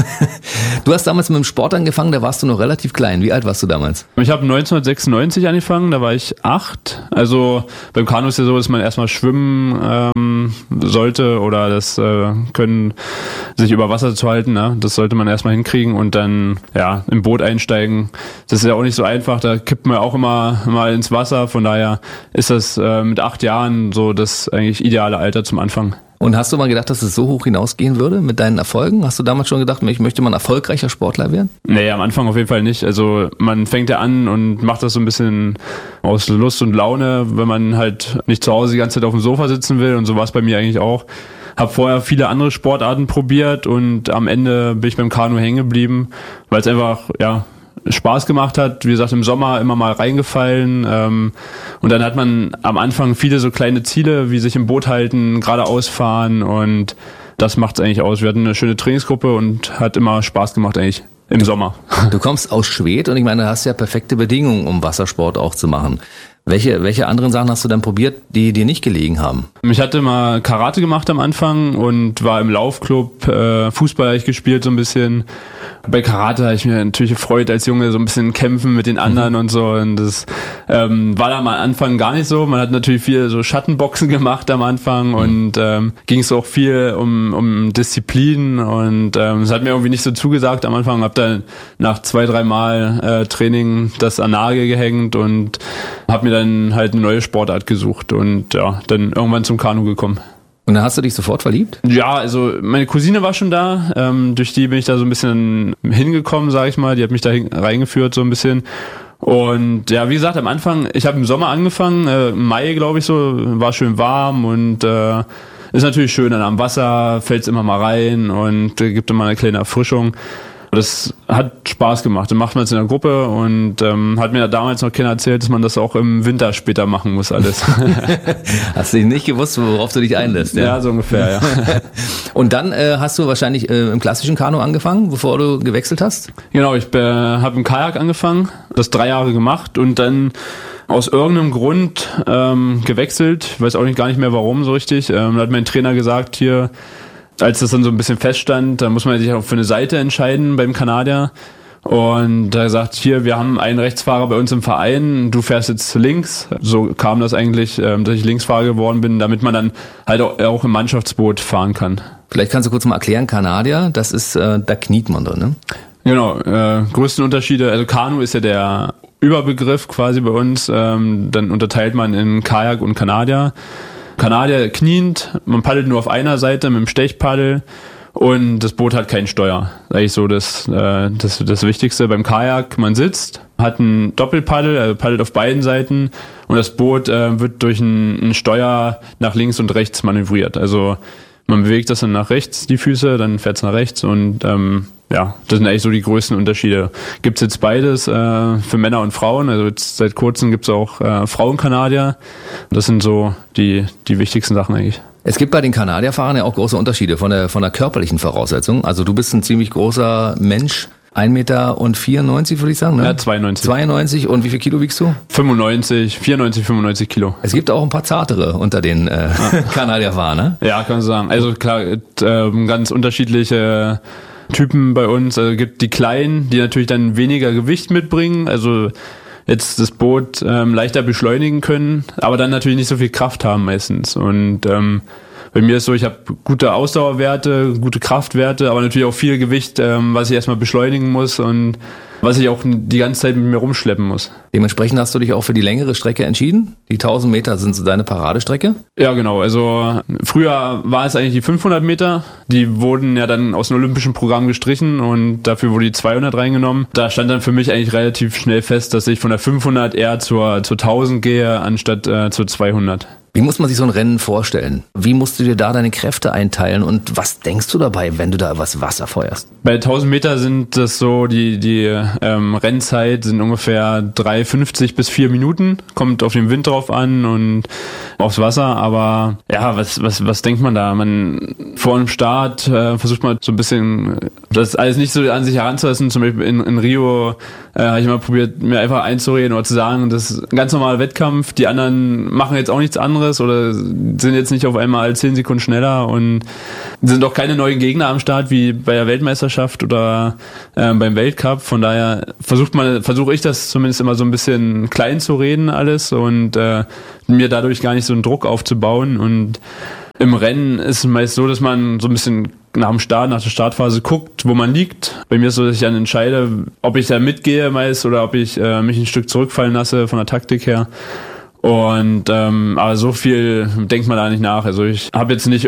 Du hast damals mit dem Sport angefangen, da warst du noch relativ klein. Wie alt warst du damals? Ich habe 1996 angefangen, da war ich 8. Also beim Kanu ist ja so, dass man erstmal schwimmen sollte oder das können, sich über Wasser zu halten. Ne? Das sollte man erstmal hinkriegen und dann ja im Boot einsteigen. Das ist ja auch nicht so einfach, da kippt man auch immer mal ins Wasser. Von daher ist das mit 8 Jahren so das eigentlich ideale Alter zum Anfang. Und hast du mal gedacht, dass es so hoch hinausgehen würde mit deinen Erfolgen? Hast du damals schon gedacht, ich möchte mal ein erfolgreicher Sportler werden? Nee, am Anfang auf jeden Fall nicht. Also man fängt ja an und macht das so ein bisschen aus Lust und Laune, wenn man halt nicht zu Hause die ganze Zeit auf dem Sofa sitzen will. Und so war es bei mir eigentlich auch. Habe vorher viele andere Sportarten probiert und am Ende bin ich beim Kanu hängen geblieben, weil es einfach, ja, Spaß gemacht hat, wie gesagt, im Sommer immer mal reingefallen und dann hat man am Anfang viele so kleine Ziele, wie sich im Boot halten, geradeaus fahren und das macht es eigentlich aus. Wir hatten eine schöne Trainingsgruppe und hat immer Spaß gemacht eigentlich im Sommer. Du kommst aus Schwedt und ich meine, du hast ja perfekte Bedingungen, um Wassersport auch zu machen. Welche anderen Sachen hast du dann probiert, die dir nicht gelegen haben? Ich hatte mal Karate gemacht am Anfang und war im Laufclub, Fußball habe ich gespielt so ein bisschen. Bei Karate habe ich mir natürlich gefreut als Junge, so ein bisschen kämpfen mit den anderen und so. Und das war da am Anfang gar nicht so. Man hat natürlich viel so Schattenboxen gemacht am Anfang und ging es auch viel um Disziplin und es hat mir irgendwie nicht so zugesagt am Anfang. Hab dann nach 2-3 Mal Training das an Nagel gehängt und habe mir dann halt eine neue Sportart gesucht und ja, dann irgendwann zum Kanu gekommen. Und dann hast du dich sofort verliebt? Ja, also meine Cousine war schon da, durch die bin ich da so ein bisschen hingekommen, sag ich mal, die hat mich da reingeführt so ein bisschen und ja, wie gesagt, am Anfang, ich habe im Sommer angefangen, im Mai glaube ich so, war schön warm und ist natürlich schön, dann am Wasser fällt's immer mal rein und gibt immer eine kleine Erfrischung. Das hat Spaß gemacht. Dann macht man es in der Gruppe und hat mir damals noch keiner erzählt, dass man das auch im Winter später machen muss alles. Hast du nicht gewusst, worauf du dich einlässt? Ja, so ungefähr, ja. Und dann hast du wahrscheinlich im klassischen Kanu angefangen, bevor du gewechselt hast? Genau, ich habe im Kajak angefangen, das 3 Jahre gemacht und dann aus irgendeinem Grund gewechselt. Ich weiß auch gar nicht mehr warum so richtig. Da hat mein Trainer gesagt, hier, als das dann so ein bisschen feststand, da muss man sich auch für eine Seite entscheiden beim Kanadier. Und er sagt, hier, wir haben einen Rechtsfahrer bei uns im Verein, du fährst jetzt links. So kam das eigentlich, dass ich Linksfahrer geworden bin, damit man dann halt auch im Mannschaftsboot fahren kann. Vielleicht kannst du kurz mal erklären, Kanadier, das ist, da kniet man drin, ne? Genau, größten Unterschiede, also Kanu ist ja der Überbegriff quasi bei uns, dann unterteilt man in Kajak und Kanadier. Kanadier kniend, man paddelt nur auf einer Seite mit dem Stechpaddel und das Boot hat kein Steuer. Das ist eigentlich so das Wichtigste. Beim Kajak, man sitzt, hat ein Doppelpaddel, also paddelt auf beiden Seiten und das Boot wird durch ein Steuer nach links und rechts manövriert. Also man bewegt das dann nach rechts, die Füße, dann fährt es nach rechts und ja, das sind eigentlich so die größten Unterschiede. Gibt's jetzt beides für Männer und Frauen. Also jetzt seit kurzem gibt's auch Frauenkanadier. Das sind so die wichtigsten Sachen eigentlich. Es gibt bei den Kanadierfahrern ja auch große Unterschiede von der körperlichen Voraussetzung. Also du bist ein ziemlich großer Mensch. 1,94 Meter würde ich sagen, ne? Ja, 92. 92 und wie viel Kilo wiegst du? 95 Kilo. Es gibt auch ein paar zartere unter den Kanadierfahrern, ne? Ja, kann man sagen. Also klar, ganz unterschiedliche Typen bei uns. Also gibt die Kleinen, die natürlich dann weniger Gewicht mitbringen, also jetzt das Boot leichter beschleunigen können, aber dann natürlich nicht so viel Kraft haben meistens. Und bei mir ist so, ich habe gute Ausdauerwerte, gute Kraftwerte, aber natürlich auch viel Gewicht, was ich erstmal beschleunigen muss und was ich auch die ganze Zeit mit mir rumschleppen muss. Dementsprechend hast du dich auch für die längere Strecke entschieden? Die 1000 Meter sind so deine Paradestrecke? Ja, genau. Also früher war es eigentlich die 500 Meter. Die wurden ja dann aus dem olympischen Programm gestrichen und dafür wurde die 200 reingenommen. Da stand dann für mich eigentlich relativ schnell fest, dass ich von der 500 eher zur 1000 gehe, anstatt zur 200. Wie muss man sich so ein Rennen vorstellen? Wie musst du dir da deine Kräfte einteilen und was denkst du dabei, wenn du da was Wasser feuerst? Bei 1000 Meter sind das so, die Rennzeit sind ungefähr 3,50 bis 4 Minuten. Kommt auf den Wind drauf an und aufs Wasser. Aber ja, was denkt man da? Man vor dem Start versucht man so ein bisschen das alles nicht so an sich heranzulassen. Zum Beispiel in Rio habe ich mal probiert, mir einfach einzureden oder zu sagen, das ist ein ganz normaler Wettkampf. Die anderen machen jetzt auch nichts anderes oder sind jetzt nicht auf einmal 10 Sekunden schneller und sind auch keine neuen Gegner am Start wie bei der Weltmeisterschaft oder beim Weltcup. Von daher versuche ich das zumindest immer so ein bisschen klein zu reden alles und mir dadurch gar nicht so einen Druck aufzubauen. Und im Rennen ist es meist so, dass man so ein bisschen nach der Startphase guckt, wo man liegt. Bei mir ist es so, dass ich dann entscheide, ob ich da mitgehe meist oder ob ich mich ein Stück zurückfallen lasse von der Taktik her. Und aber so viel denkt man da nicht nach. Also ich habe jetzt nicht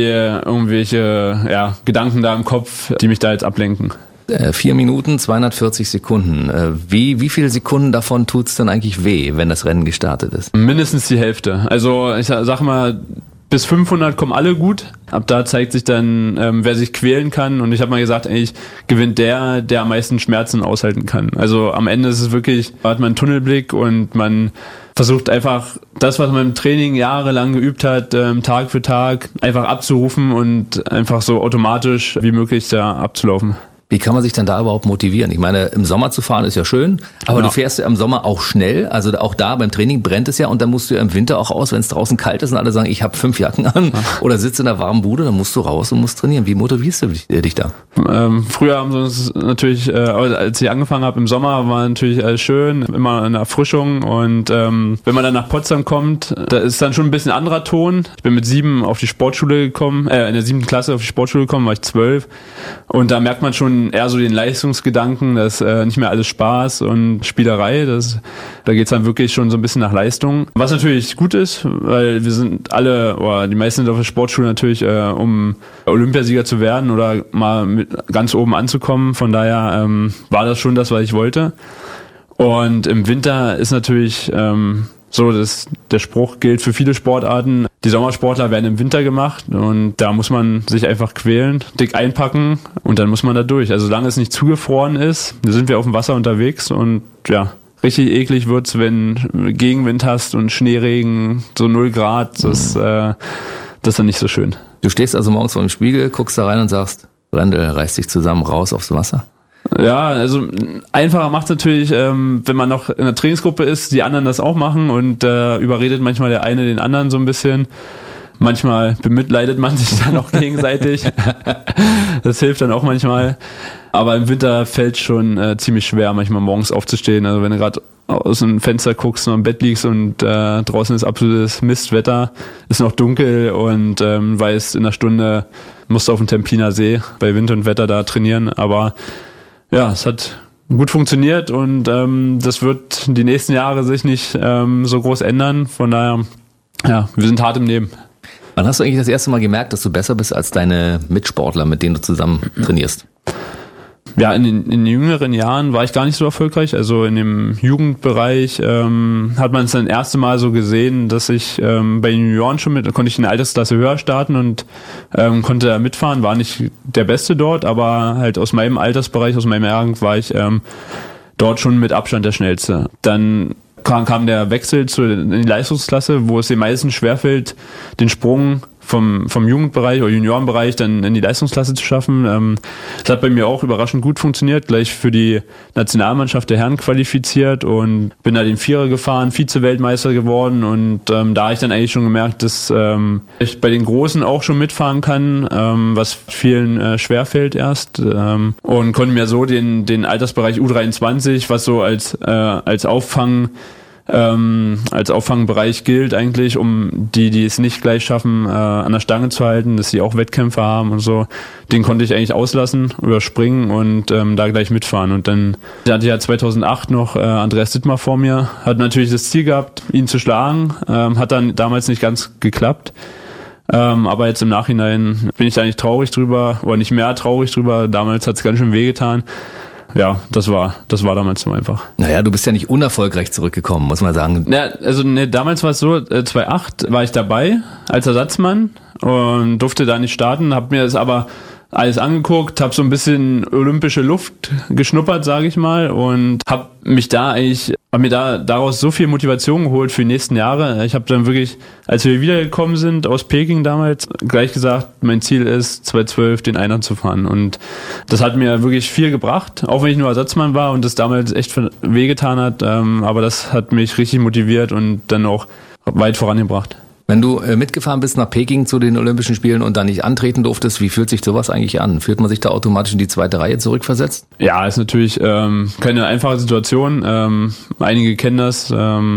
irgendwelche Gedanken da im Kopf, die mich da jetzt ablenken. 4 Minuten, 240 Sekunden. Wie viele Sekunden davon tut's denn eigentlich weh, wenn das Rennen gestartet ist? Mindestens die Hälfte. Also ich sag mal, bis 500 kommen alle gut. Ab da zeigt sich dann, wer sich quälen kann. Und ich habe mal gesagt, eigentlich gewinnt der am meisten Schmerzen aushalten kann. Also am Ende ist es wirklich, hat man einen Tunnelblick und man versucht einfach das, was man im Training jahrelang geübt hat, Tag für Tag einfach abzurufen und einfach so automatisch wie möglich da abzulaufen. Wie kann man sich dann da überhaupt motivieren? Ich meine, im Sommer zu fahren ist ja schön, aber du fährst ja im Sommer auch schnell, also auch da beim Training brennt es ja und dann musst du ja im Winter auch aus, wenn es draußen kalt ist und alle sagen, ich habe 5 Jacken an oder sitze in der warmen Bude, dann musst du raus und musst trainieren. Wie motivierst du dich da? Früher haben sie uns natürlich, als ich angefangen habe im Sommer, war natürlich alles schön, immer eine Erfrischung und wenn man dann nach Potsdam kommt, da ist dann schon ein bisschen anderer Ton. Ich bin mit 7 auf die Sportschule gekommen, in der 7. Klasse auf die Sportschule gekommen, war ich 12 und da merkt man schon eher so den Leistungsgedanken, dass nicht mehr alles Spaß und Spielerei, da geht's dann wirklich schon so ein bisschen nach Leistung. Was natürlich gut ist, weil wir sind alle, oder die meisten sind auf der Sportschule natürlich, um Olympiasieger zu werden oder mal mit ganz oben anzukommen. Von daher war das schon das, was ich wollte. Und im Winter ist natürlich so, dass der Spruch gilt für viele Sportarten. Die Sommersportler werden im Winter gemacht und da muss man sich einfach quälen, dick einpacken und dann muss man da durch. Also solange es nicht zugefroren ist, sind wir auf dem Wasser unterwegs und ja, richtig eklig wird's, wenn Gegenwind hast und Schneeregen, so 0 Grad, das ist dann nicht so schön. Du stehst also morgens vor dem Spiegel, guckst da rein und sagst, Brendel, reiß dich zusammen, raus aufs Wasser. Ja, also einfacher macht es natürlich, wenn man noch in einer Trainingsgruppe ist, die anderen das auch machen und überredet manchmal der eine den anderen so ein bisschen. Manchmal bemitleidet man sich dann auch gegenseitig. Das hilft dann auch manchmal. Aber im Winter fällt es schon ziemlich schwer, manchmal morgens aufzustehen. Also wenn du gerade aus dem Fenster guckst und am Bett liegst und draußen ist absolutes Mistwetter, ist noch dunkel und weißt, in einer Stunde musst du auf dem Templiner See bei Wind und Wetter da trainieren. Aber ja, es hat gut funktioniert und das wird die nächsten Jahre sich nicht so groß ändern. Von daher, ja, wir sind hart im Leben. Wann hast du eigentlich das erste Mal gemerkt, dass du besser bist als deine Mitsportler, mit denen du zusammen trainierst? Ja, in den jüngeren Jahren war ich gar nicht so erfolgreich. Also in dem Jugendbereich hat man es dann das erste Mal so gesehen, dass ich bei den Junioren konnte ich in der Altersklasse höher starten und konnte da mitfahren. War nicht der Beste dort, aber halt aus meinem Altersbereich, aus meinem Jahrgang war ich dort schon mit Abstand der Schnellste. Dann kam der Wechsel in die Leistungsklasse, wo es den meisten schwerfällt, den Sprung vom Jugendbereich oder Juniorenbereich dann in die Leistungsklasse zu schaffen. Das hat bei mir auch überraschend gut funktioniert, gleich für die Nationalmannschaft der Herren qualifiziert und bin da den Vierer gefahren, Vize-Weltmeister geworden und da habe ich dann eigentlich schon gemerkt, dass ich bei den Großen auch schon mitfahren kann, was vielen schwerfällt erst und konnte mir so den Altersbereich U23, was so als Auffangbereich gilt eigentlich, um die es nicht gleich schaffen, an der Stange zu halten, dass sie auch Wettkämpfe haben und so. Den konnte ich eigentlich auslassen, überspringen und da gleich mitfahren. Und dann hatte ich ja 2008 noch Andreas Dittmar vor mir, hat natürlich das Ziel gehabt, ihn zu schlagen, hat dann damals nicht ganz geklappt. Aber jetzt im Nachhinein bin ich da nicht traurig drüber, oder nicht mehr traurig drüber. Damals hat es ganz schön wehgetan. ja, das war damals so einfach. Naja, du bist ja nicht unerfolgreich zurückgekommen, muss man sagen. Ja, also damals war es so, 2008 war ich dabei als Ersatzmann und durfte da nicht starten, habe mir das aber alles angeguckt, habe so ein bisschen olympische Luft geschnuppert, sage ich mal, und habe mir daraus so viel Motivation geholt für die nächsten Jahre. Ich habe dann wirklich, als wir wiedergekommen sind aus Peking damals, gleich gesagt, mein Ziel ist 2012 den Einern zu fahren, und das hat mir wirklich viel gebracht, auch wenn ich nur Ersatzmann war und das damals echt wehgetan hat, aber das hat mich richtig motiviert und dann auch weit vorangebracht. Wenn du mitgefahren bist nach Peking zu den Olympischen Spielen und da nicht antreten durftest, wie fühlt sich sowas eigentlich an? Fühlt man sich da automatisch in die zweite Reihe zurückversetzt? Ja, ist natürlich keine einfache Situation. Einige kennen das.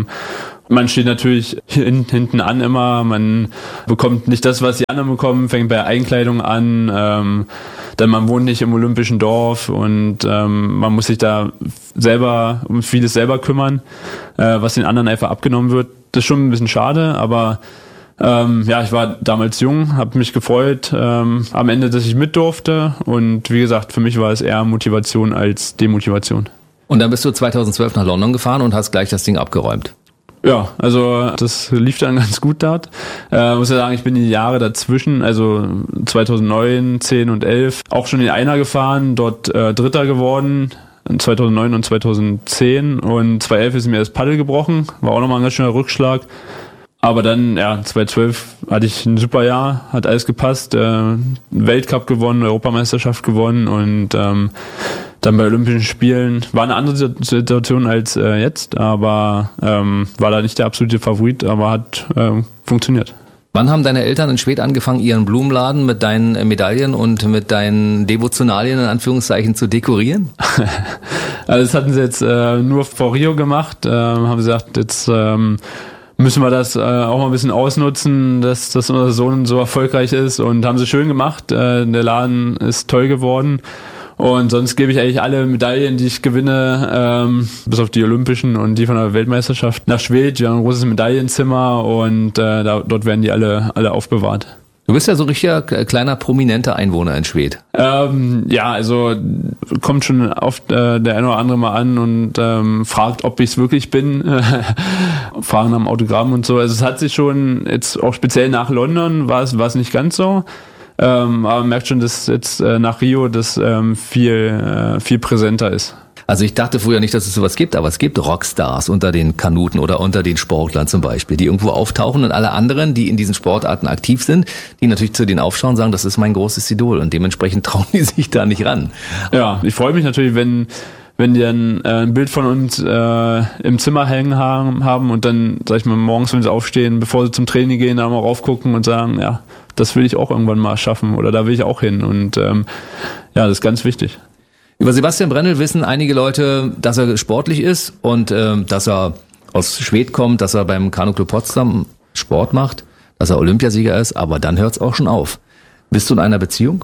Man steht natürlich hinten an immer, man bekommt nicht das, was die anderen bekommen, fängt bei Einkleidung an, dann man wohnt nicht im olympischen Dorf und man muss sich da selber um vieles selber kümmern, was den anderen einfach abgenommen wird. Das ist schon ein bisschen schade, aber ja, ich war damals jung, habe mich gefreut am Ende, dass ich mit durfte, und wie gesagt, für mich war es eher Motivation als Demotivation. Und dann bist du 2012 nach London gefahren und hast gleich das Ding abgeräumt. Ja, also das lief dann ganz gut dort. Muss ja sagen, ich bin die Jahre dazwischen, also 2009, 10 und 11, auch schon den Einer gefahren, dort Dritter geworden, 2009 und 2010, und 2011 ist mir das Paddel gebrochen, war auch nochmal ein ganz schöner Rückschlag. Aber dann, ja, 2012 hatte ich ein super Jahr, hat alles gepasst, Weltcup gewonnen, Europameisterschaft gewonnen, und dann bei Olympischen Spielen war eine andere Situation als jetzt, aber war da nicht der absolute Favorit, aber hat funktioniert. Wann haben deine Eltern in Schwedt angefangen, ihren Blumenladen mit deinen Medaillen und mit deinen Devotionalien in Anführungszeichen zu dekorieren? Also das hatten sie jetzt nur vor Rio gemacht, haben sie gesagt, jetzt müssen wir das auch mal ein bisschen ausnutzen, dass unser Sohn so erfolgreich ist, und haben sie schön gemacht. Der Laden ist toll geworden. Und sonst gebe ich eigentlich alle Medaillen, die ich gewinne, bis auf die Olympischen und die von der Weltmeisterschaft, nach Schwedt. Wir haben ein großes Medaillenzimmer, und dort werden die alle aufbewahrt. Du bist ja so ein richtiger kleiner prominenter Einwohner in Schwedt. Ja, also kommt schon oft der eine oder andere mal an und fragt, ob ich es wirklich bin. Fragen am Autogramm und so. Also es hat sich schon jetzt auch speziell nach London war es nicht ganz so. Aber man merkt schon, dass jetzt nach Rio das viel präsenter ist. Also ich dachte früher nicht, dass es sowas gibt, aber es gibt Rockstars unter den Kanuten oder unter den Sportlern zum Beispiel, die irgendwo auftauchen, und alle anderen, die in diesen Sportarten aktiv sind, die natürlich zu denen aufschauen, sagen, das ist mein großes Idol, und dementsprechend trauen die sich da nicht ran. Ja, ich freue mich natürlich, wenn die dann ein Bild von uns im Zimmer hängen haben und dann, sag ich mal, morgens, wenn sie aufstehen, bevor sie zum Training gehen, da mal raufgucken und sagen, ja, das will ich auch irgendwann mal schaffen oder da will ich auch hin, und ja, das ist ganz wichtig. Über Sebastian Brendel wissen einige Leute, dass er sportlich ist und dass er aus Schwedt kommt, dass er beim Kanuclub Potsdam Sport macht, dass er Olympiasieger ist, aber dann hört's auch schon auf. Bist du in einer Beziehung?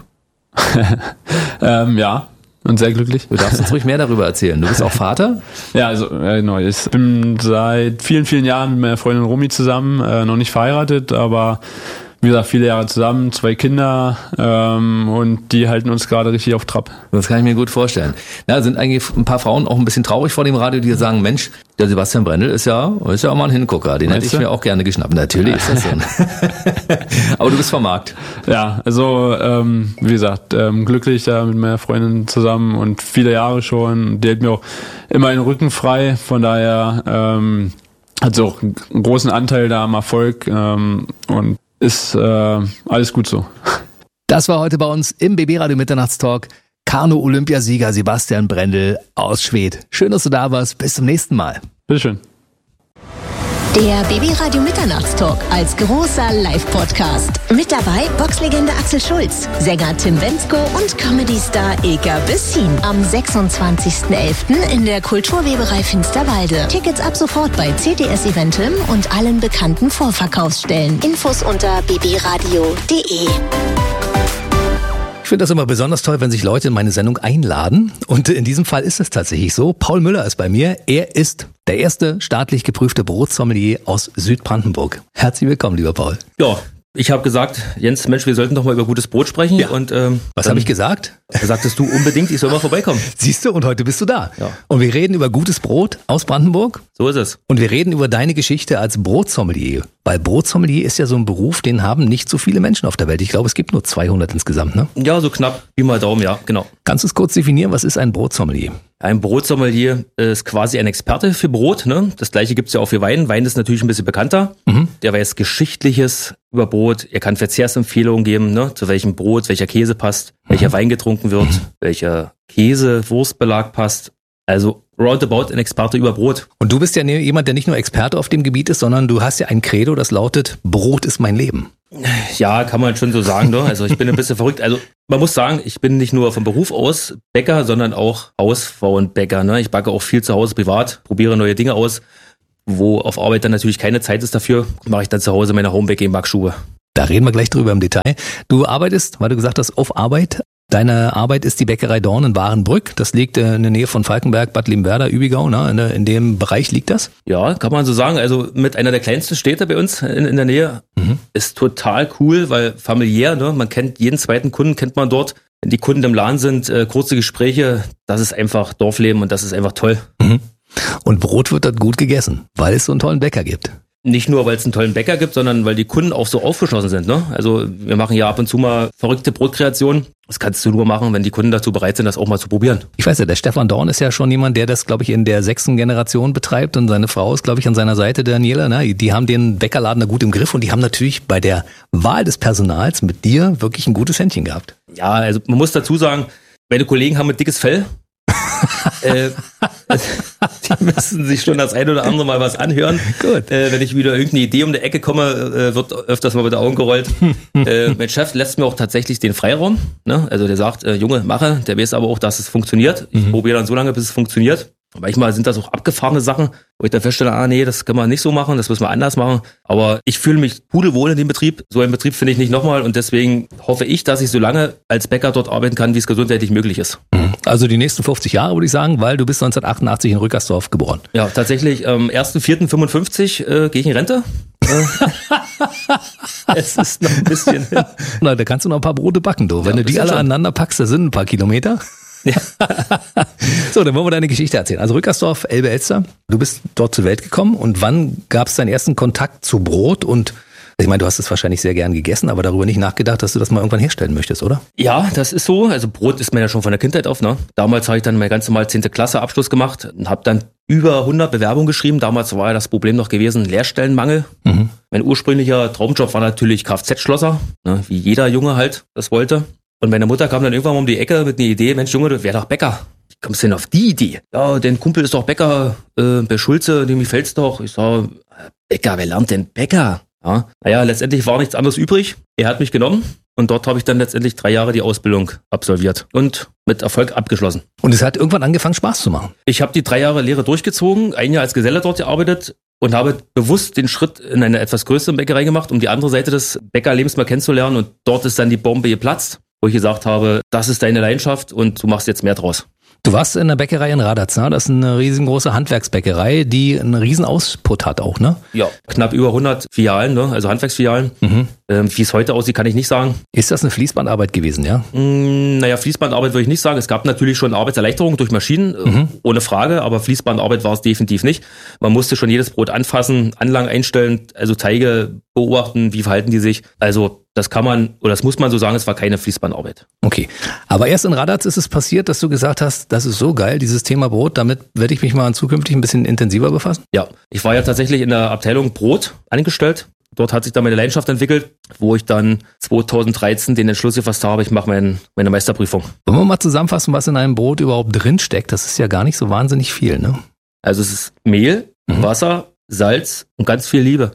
Ja, und sehr glücklich. Du darfst uns ruhig mehr darüber erzählen. Du bist auch Vater? Ja, also genau. Ich bin seit vielen, vielen Jahren mit meiner Freundin Romy zusammen, noch nicht verheiratet, aber wie gesagt, viele Jahre zusammen, 2 Kinder, und die halten uns gerade richtig auf Trab. Das kann ich mir gut vorstellen. Ja, sind eigentlich ein paar Frauen auch ein bisschen traurig vor dem Radio, die sagen, Mensch, der Sebastian Brendel ist ja auch mal ein Hingucker. Den hätte ich mir auch gerne geschnappt. Natürlich ist das so. Aber du bist vom Markt. Ja, also wie gesagt, glücklich da mit meiner Freundin zusammen und viele Jahre schon. Die hält mir auch immer den Rücken frei. Von daher hat sie auch einen großen Anteil da am Erfolg, und ist alles gut so. Das war heute bei uns im BB Radio Mitternachtstalk Kanu-Olympiasieger Sebastian Brendel aus Schwedt. Schön, dass du da warst. Bis zum nächsten Mal. Bitteschön. Der BB Radio Mitternachtstalk als großer Live-Podcast. Mit dabei Boxlegende Axel Schulz, Sänger Tim Bendzko und Comedy-Star Eka Bessin. Am 26.11. in der Kulturweberei Finsterwalde. Tickets ab sofort bei CTS Eventim und allen bekannten Vorverkaufsstellen. Infos unter bbradio.de. Ich finde das immer besonders toll, wenn sich Leute in meine Sendung einladen. Und in diesem Fall ist es tatsächlich so. Paul Müller ist bei mir. Er ist der erste staatlich geprüfte Brotsommelier aus Südbrandenburg. Herzlich willkommen, lieber Paul. Ja, Ich habe gesagt, Jens, Mensch, wir sollten doch mal über gutes Brot sprechen. Ja. Und was habe ich gesagt? Da sagtest du unbedingt, ich soll mal vorbeikommen. Siehst du, und heute bist du da. Ja. Und wir reden über gutes Brot aus Brandenburg. So ist es. Und wir reden über deine Geschichte als Brotsommelier. Weil Brotsommelier ist ja so ein Beruf, den haben nicht so viele Menschen auf der Welt. Ich glaube, es gibt nur 200 insgesamt, ne? Ja, so knapp, wie mal Daumen, ja, genau. Kannst du es kurz definieren, was ist ein Brotsommelier? Ein Brotsommelier ist quasi ein Experte für Brot. Ne? Das gleiche gibt's ja auch für Wein. Wein ist natürlich ein bisschen bekannter. Der weiß Geschichtliches über Brot. Er kann Verzehrsempfehlungen geben, ne? Zu welchem Brot, welcher Käse passt, welcher Wein getrunken wird, welcher Käse, Wurstbelag passt. Also roundabout ein Experte über Brot. Und du bist ja jemand, der nicht nur Experte auf dem Gebiet ist, sondern du hast ja ein Credo, das lautet, Brot ist mein Leben. Ja, kann man schon so sagen. Ne? Also ich bin ein bisschen verrückt. Also man muss sagen, ich bin nicht nur vom Beruf aus Bäcker, sondern auch Hausfrauenbäcker. Ne? Ich backe auch viel zu Hause privat, probiere neue Dinge aus. Wo auf Arbeit dann natürlich keine Zeit ist dafür, mache ich dann zu Hause meine Homebaking-Backschuhe. Da reden wir gleich drüber im Detail. Du arbeitest, weil du gesagt hast, auf Arbeit. Deine Arbeit ist die Bäckerei Dorn in Warenbrück. Das liegt in der Nähe von Falkenberg, Bad Liebenwerda, Übigau. Ne? In dem Bereich liegt das? Ja, kann man so sagen. Also mit einer der kleinsten Städte bei uns in der Nähe. Ist total cool, weil familiär, ne? Man kennt jeden zweiten Kunden, kennt man dort. Wenn die Kunden im Laden sind, kurze Gespräche, das ist einfach Dorfleben und das ist einfach toll. Und Brot wird dort gut gegessen, weil es so einen tollen Bäcker gibt. Nicht nur, weil es einen tollen Bäcker gibt, sondern weil die Kunden auch so aufgeschlossen sind. Ne? Also wir machen ja ab und zu mal verrückte Brotkreationen. Das kannst du nur machen, wenn die Kunden dazu bereit sind, das auch mal zu probieren. Ich weiß ja, der Stefan Dorn ist ja schon jemand, der das, glaube ich, in der 6. Generation betreibt und seine Frau ist, glaube ich, an seiner Seite, Daniela. Ne? Die haben den Bäckerladen da gut im Griff und die haben natürlich bei der Wahl des Personals mit dir wirklich ein gutes Händchen gehabt. Ja, also man muss dazu sagen, meine Kollegen haben ein dickes Fell. Die müssen sich schon das ein oder andere Mal was anhören. Gut. Wenn ich wieder irgendeine Idee um die Ecke komme, wird öfters mal mit den Augen gerollt. Mein Chef lässt mir auch tatsächlich den Freiraum. Ne? Also der sagt, Junge, mache. Der weiß aber auch, dass es funktioniert. Ich probiere dann so lange, bis es funktioniert. Manchmal sind das auch abgefahrene Sachen, wo ich dann feststelle, nee, das kann man nicht so machen, das müssen wir anders machen. Aber ich fühle mich pudelwohl in dem Betrieb. So einen Betrieb finde ich nicht nochmal und deswegen hoffe ich, dass ich so lange als Bäcker dort arbeiten kann, wie es gesundheitlich möglich ist. Also die nächsten 50 Jahre, würde ich sagen, weil du bist 1988 in Rückersdorf geboren. Ja, tatsächlich, 1.4.55 gehe ich in Rente. Es ist noch ein bisschen hin. Na, da kannst du noch ein paar Brote backen, du. Wenn du die alle aneinander packst, da sind ein paar Kilometer. Ja. So, dann wollen wir deine Geschichte erzählen. Also Rückersdorf, Elbe-Elster, du bist dort zur Welt gekommen und wann gab es deinen ersten Kontakt zu Brot? Und ich meine, du hast es wahrscheinlich sehr gern gegessen, aber darüber nicht nachgedacht, dass du das mal irgendwann herstellen möchtest, oder? Ja, das ist so. Also Brot ist mir ja schon von der Kindheit auf. Ne? Damals habe ich dann mein ganz normal 10. Klasse Abschluss gemacht und habe dann über 100 Bewerbungen geschrieben. Damals war ja das Problem noch gewesen, Lehrstellenmangel. Mein ursprünglicher Traumjob war natürlich Kfz-Schlosser, ne? Wie jeder Junge halt das wollte. Und meine Mutter kam dann irgendwann mal um die Ecke mit einer Idee, Mensch Junge, du wär doch Bäcker. Wie kommst du denn auf die Idee? Ja, dein Kumpel ist doch Bäcker, bei Schulze, dem gefällt's doch. Ich sag, Bäcker, wer lernt denn Bäcker? Ja, naja, letztendlich war nichts anderes übrig. Er hat mich genommen und dort habe ich dann letztendlich 3 Jahre die Ausbildung absolviert und mit Erfolg abgeschlossen. Und es hat irgendwann angefangen, Spaß zu machen. Ich habe die 3 Jahre Lehre durchgezogen, 1 Jahr als Geselle dort gearbeitet und habe bewusst den Schritt in eine etwas größere Bäckerei gemacht, um die andere Seite des Bäckerlebens mal kennenzulernen. Und dort ist dann die Bombe geplatzt, wo ich gesagt habe, das ist deine Leidenschaft und du machst jetzt mehr draus. Du warst in der Bäckerei in Radatz, ne? Das ist eine riesengroße Handwerksbäckerei, die einen riesen Ausput hat auch, ne? Ja, knapp über 100 Filialen, ne? Also Handwerksfilialen. Wie es heute aussieht, kann ich nicht sagen. Ist das eine Fließbandarbeit gewesen, ja? Naja, Fließbandarbeit würde ich nicht sagen. Es gab natürlich schon Arbeitserleichterungen durch Maschinen, ohne Frage, aber Fließbandarbeit war es definitiv nicht. Man musste schon jedes Brot anfassen, Anlagen einstellen, also Teige beobachten, wie verhalten die sich. Also das kann man, oder das muss man so sagen, es war keine Fließbandarbeit. Okay, aber erst in Radatz ist es passiert, dass du gesagt hast, das ist so geil, dieses Thema Brot, damit werde ich mich mal zukünftig ein bisschen intensiver befassen? Ja, ich war ja tatsächlich in der Abteilung Brot angestellt. Dort hat sich dann meine Leidenschaft entwickelt, wo ich dann 2013 den Entschluss gefasst habe, ich mache meine Meisterprüfung. Wollen wir mal zusammenfassen, was in einem Brot überhaupt drin steckt? Das ist ja gar nicht so wahnsinnig viel, ne? Also es ist Mehl, Wasser, Salz und ganz viel Liebe.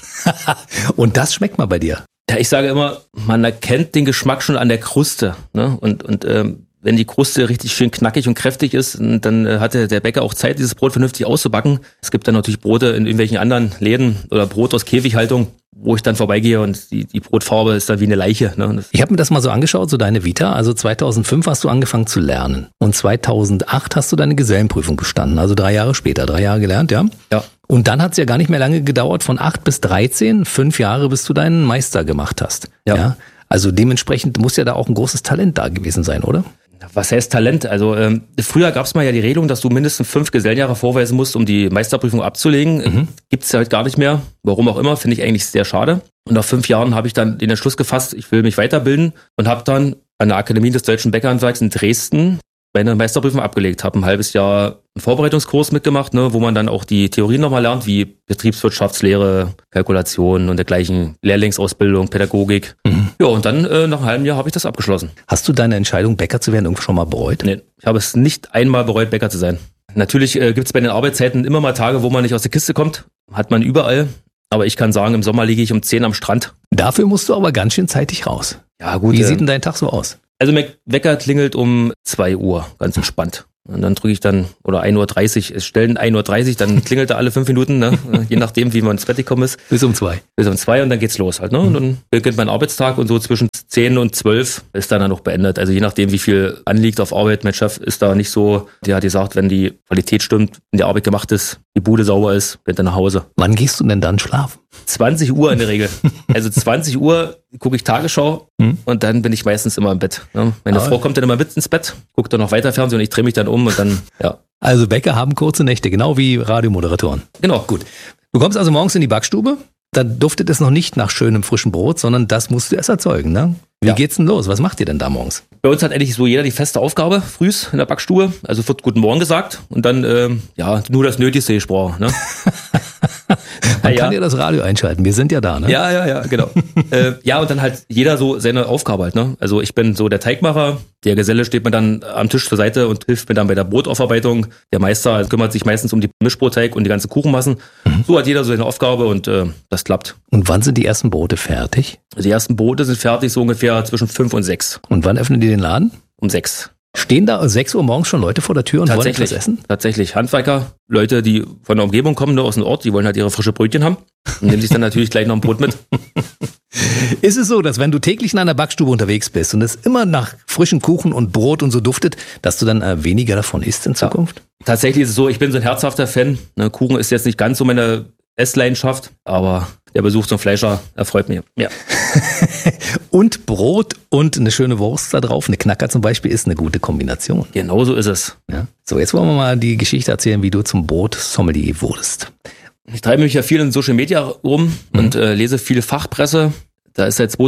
Und das schmeckt mal bei dir? Ja, ich sage immer, man erkennt den Geschmack schon an der Kruste. Ne? Und wenn die Kruste richtig schön knackig und kräftig ist, dann hatte der Bäcker auch Zeit, dieses Brot vernünftig auszubacken. Es gibt dann natürlich Brote in irgendwelchen anderen Läden oder Brot aus Käfighaltung, wo ich dann vorbeigehe und die Brotfarbe ist dann wie eine Leiche. Ne? Ich habe mir das mal so angeschaut, so deine Vita. Also 2005 hast du angefangen zu lernen und 2008 hast du deine Gesellenprüfung bestanden. Also 3 Jahre später, 3 Jahre gelernt, ja? Ja. Und dann hat es ja gar nicht mehr lange gedauert, von 8 bis 13, 5 Jahre, bis du deinen Meister gemacht hast. Ja. Also dementsprechend muss ja da auch ein großes Talent da gewesen sein, oder? Was heißt Talent? Also früher gab es mal ja die Regelung, dass du mindestens 5 Gesellenjahre vorweisen musst, um die Meisterprüfung abzulegen. Gibt es ja heute gar nicht mehr. Warum auch immer, finde ich eigentlich sehr schade. Und nach 5 Jahren habe ich dann den Entschluss gefasst, ich will mich weiterbilden und habe dann an der Akademie des Deutschen Bäckerhandwerks in Dresden meine Meisterprüfung abgelegt. Habe ein halbes Jahr einen Vorbereitungskurs mitgemacht, ne, wo man dann auch die Theorien nochmal lernt, wie Betriebswirtschaftslehre, Kalkulation und dergleichen, Lehrlingsausbildung, Pädagogik. Ja, und dann nach einem halben Jahr habe ich das abgeschlossen. Hast du deine Entscheidung, Bäcker zu werden, irgendwo schon mal bereut? Nee, ich habe es nicht einmal bereut, Bäcker zu sein. Natürlich gibt es bei den Arbeitszeiten immer mal Tage, wo man nicht aus der Kiste kommt. Hat man überall. Aber ich kann sagen, im Sommer liege ich um 10 am Strand. Dafür musst du aber ganz schön zeitig raus. Ja, gut. Wie sieht denn dein Tag so aus? Also mein Wecker klingelt um 2 Uhr, ganz entspannt. Und dann drücke ich dann, oder 1.30 Uhr, es stellen 1.30 Uhr, dann klingelt er alle 5 Minuten, ne? Je nachdem, wie man ins Bett gekommen ist. Bis um 2. Bis um 2 und dann geht's los halt, ne? Und dann beginnt mein Arbeitstag und so zwischen 10 und 12 ist dann noch beendet. Also je nachdem, wie viel anliegt auf Arbeit. Mein Chef ist da nicht so, der hat gesagt, wenn die Qualität stimmt, wenn die Arbeit gemacht ist, die Bude sauber ist, geht er nach Hause. Wann gehst du denn dann schlafen? 20 Uhr in der Regel. Also 20 Uhr gucke ich Tagesschau und dann bin ich meistens immer im Bett. Ne? Meine Frau kommt dann immer mit ins Bett, guckt dann noch weiter Fernsehen und ich drehe mich dann um und dann, ja. Also Bäcker haben kurze Nächte, genau wie Radiomoderatoren. Genau. Gut. Du kommst also morgens in die Backstube, da duftet es noch nicht nach schönem frischen Brot, sondern das musst du erst erzeugen, ne? Wie geht's denn los? Was macht ihr denn da morgens? Bei uns hat eigentlich so jeder die feste Aufgabe, frühs in der Backstube. Also wird Guten Morgen gesagt und dann, nur das Nötigste gesprochen, ne? Man kann ja das Radio einschalten, wir sind ja da, ne? Ja, genau. Und dann halt jeder so seine Aufgabe halt, ne? Also ich bin so der Teigmacher, der Geselle steht mir dann am Tisch zur Seite und hilft mir dann bei der Brotaufarbeitung. Der Meister kümmert sich meistens um die Mischbrotteig und die ganzen Kuchenmassen. So hat jeder so seine Aufgabe und das klappt. Und wann sind die ersten Brote fertig? Also die ersten Brote sind fertig so ungefähr zwischen 5 und 6. Und wann öffnen die den Laden? Um 6. Stehen da 6 Uhr morgens schon Leute vor der Tür und wollen etwas essen? Tatsächlich. Handwerker, Leute, die von der Umgebung kommen, aus dem Ort, die wollen halt ihre frische Brötchen haben und nehmen sich dann natürlich gleich noch ein Brot mit. Ist es so, dass wenn du täglich in einer Backstube unterwegs bist und es immer nach frischen Kuchen und Brot und so duftet, dass du dann weniger davon isst in Zukunft? Ja. Tatsächlich ist es so, ich bin so ein herzhafter Fan. Ne, Kuchen ist jetzt nicht ganz so meine Essleidenschaft, aber der Besuch zum Fleischer erfreut mich. Ja. Und Brot und eine schöne Wurst da drauf, eine Knacker zum Beispiel, ist eine gute Kombination. Genau so ist es. Ja. So, jetzt wollen wir mal die Geschichte erzählen, wie du zum Brotsommelier wurdest. Ich treibe mich ja viel in Social Media rum und lese viel Fachpresse. Da ist seit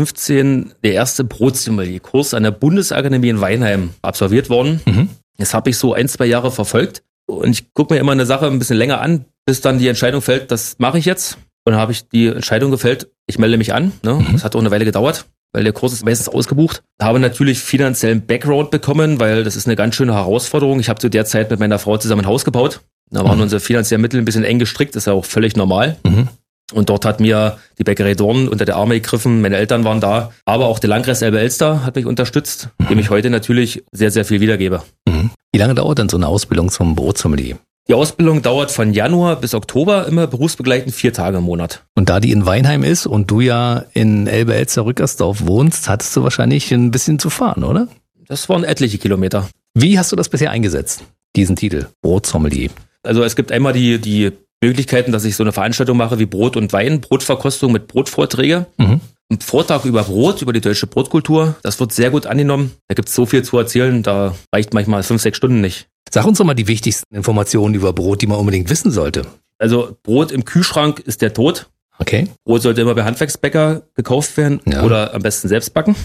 2015 der erste Brotsommelier-Kurs an der Bundesakademie in Weinheim absolviert worden. Das habe ich so 1-2 Jahre verfolgt. Und ich gucke mir immer eine Sache ein bisschen länger an, bis dann die Entscheidung fällt, das mache ich jetzt. Und dann habe ich die Entscheidung gefällt, ich melde mich an. Ne? Das hat auch eine Weile gedauert, weil der Kurs ist meistens ausgebucht. Habe natürlich finanziellen Background bekommen, weil das ist eine ganz schöne Herausforderung. Ich habe zu der Zeit mit meiner Frau zusammen ein Haus gebaut. Da waren unsere finanziellen Mittel ein bisschen eng gestrickt, das ist ja auch völlig normal. Und dort hat mir die Bäckerei Dorn unter der Arme gegriffen, meine Eltern waren da, aber auch der Landkreis Elbe-Elster hat mich unterstützt, dem ich heute natürlich sehr, sehr viel wiedergebe. Wie lange dauert denn so eine Ausbildung zum Brotsommelier? Die Ausbildung dauert von Januar bis Oktober, immer berufsbegleitend 4 Tage im Monat. Und da die in Weinheim ist und du ja in Elbe-Elster-Rückersdorf wohnst, hattest du wahrscheinlich ein bisschen zu fahren, oder? Das waren etliche Kilometer. Wie hast du das bisher eingesetzt, diesen Titel, Brotsommelier? Also es gibt einmal die Möglichkeiten, dass ich so eine Veranstaltung mache wie Brot und Wein, Brotverkostung mit Brotvorträge. Ein Vortrag über Brot, über die deutsche Brotkultur. Das wird sehr gut angenommen. Da gibt es so viel zu erzählen, da reicht manchmal 5-6 Stunden nicht. Sag uns doch mal die wichtigsten Informationen über Brot, die man unbedingt wissen sollte. Also Brot im Kühlschrank ist der Tod. Okay. Brot sollte immer bei Handwerksbäcker gekauft werden oder am besten selbst backen.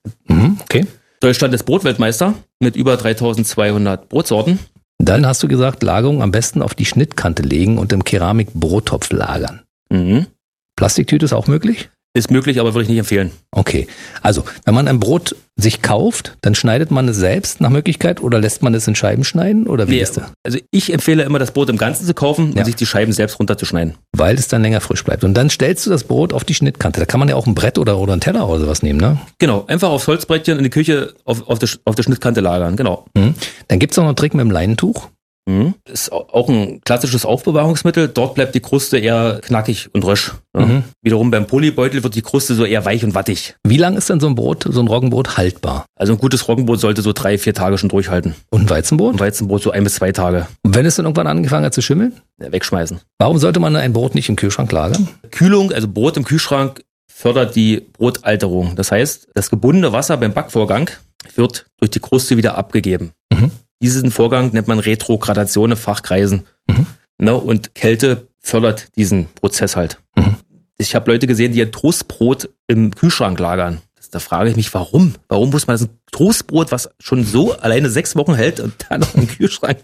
Okay. Deutschland ist Brotweltmeister mit über 3200 Brotsorten. Dann hast du gesagt, Lagerung am besten auf die Schnittkante legen und im Keramik-Brottopf lagern. Plastiktüte ist auch möglich? Ist möglich, aber würde ich nicht empfehlen. Okay, also wenn man ein Brot sich kauft, dann schneidet man es selbst nach Möglichkeit oder lässt man es in Scheiben schneiden? Oder wie ist das? Also ich empfehle immer, das Brot im Ganzen zu kaufen und sich die Scheiben selbst runterzuschneiden. Weil es dann länger frisch bleibt. Und dann stellst du das Brot auf die Schnittkante. Da kann man ja auch ein Brett oder ein Teller oder sowas nehmen, ne? Genau, einfach aufs Holzbrettchen in die Küche auf der Schnittkante lagern, genau. Dann gibt's auch noch einen Trick mit dem Leinentuch. Ist auch ein klassisches Aufbewahrungsmittel. Dort bleibt die Kruste eher knackig und rösch. Ja. Wiederum beim Polybeutel wird die Kruste so eher weich und wattig. Wie lang ist denn so ein Roggenbrot haltbar? Also ein gutes Roggenbrot sollte so 3-4 Tage schon durchhalten. Und ein Weizenbrot? Ein Weizenbrot so 1 bis 2 Tage. Und wenn es dann irgendwann angefangen hat zu schimmeln? Ja, wegschmeißen. Warum sollte man ein Brot nicht im Kühlschrank lagern? Kühlung, also Brot im Kühlschrank, fördert die Brotalterung. Das heißt, das gebundene Wasser beim Backvorgang wird durch die Kruste wieder abgegeben. Diesen Vorgang nennt man Retrogradation in Fachkreisen. Und Kälte fördert diesen Prozess halt. Ich habe Leute gesehen, die ein Toastbrot im Kühlschrank lagern. Da frage ich mich, warum? Warum muss man das ein Toastbrot, was schon so alleine 6 Wochen hält und dann noch im Kühlschrank?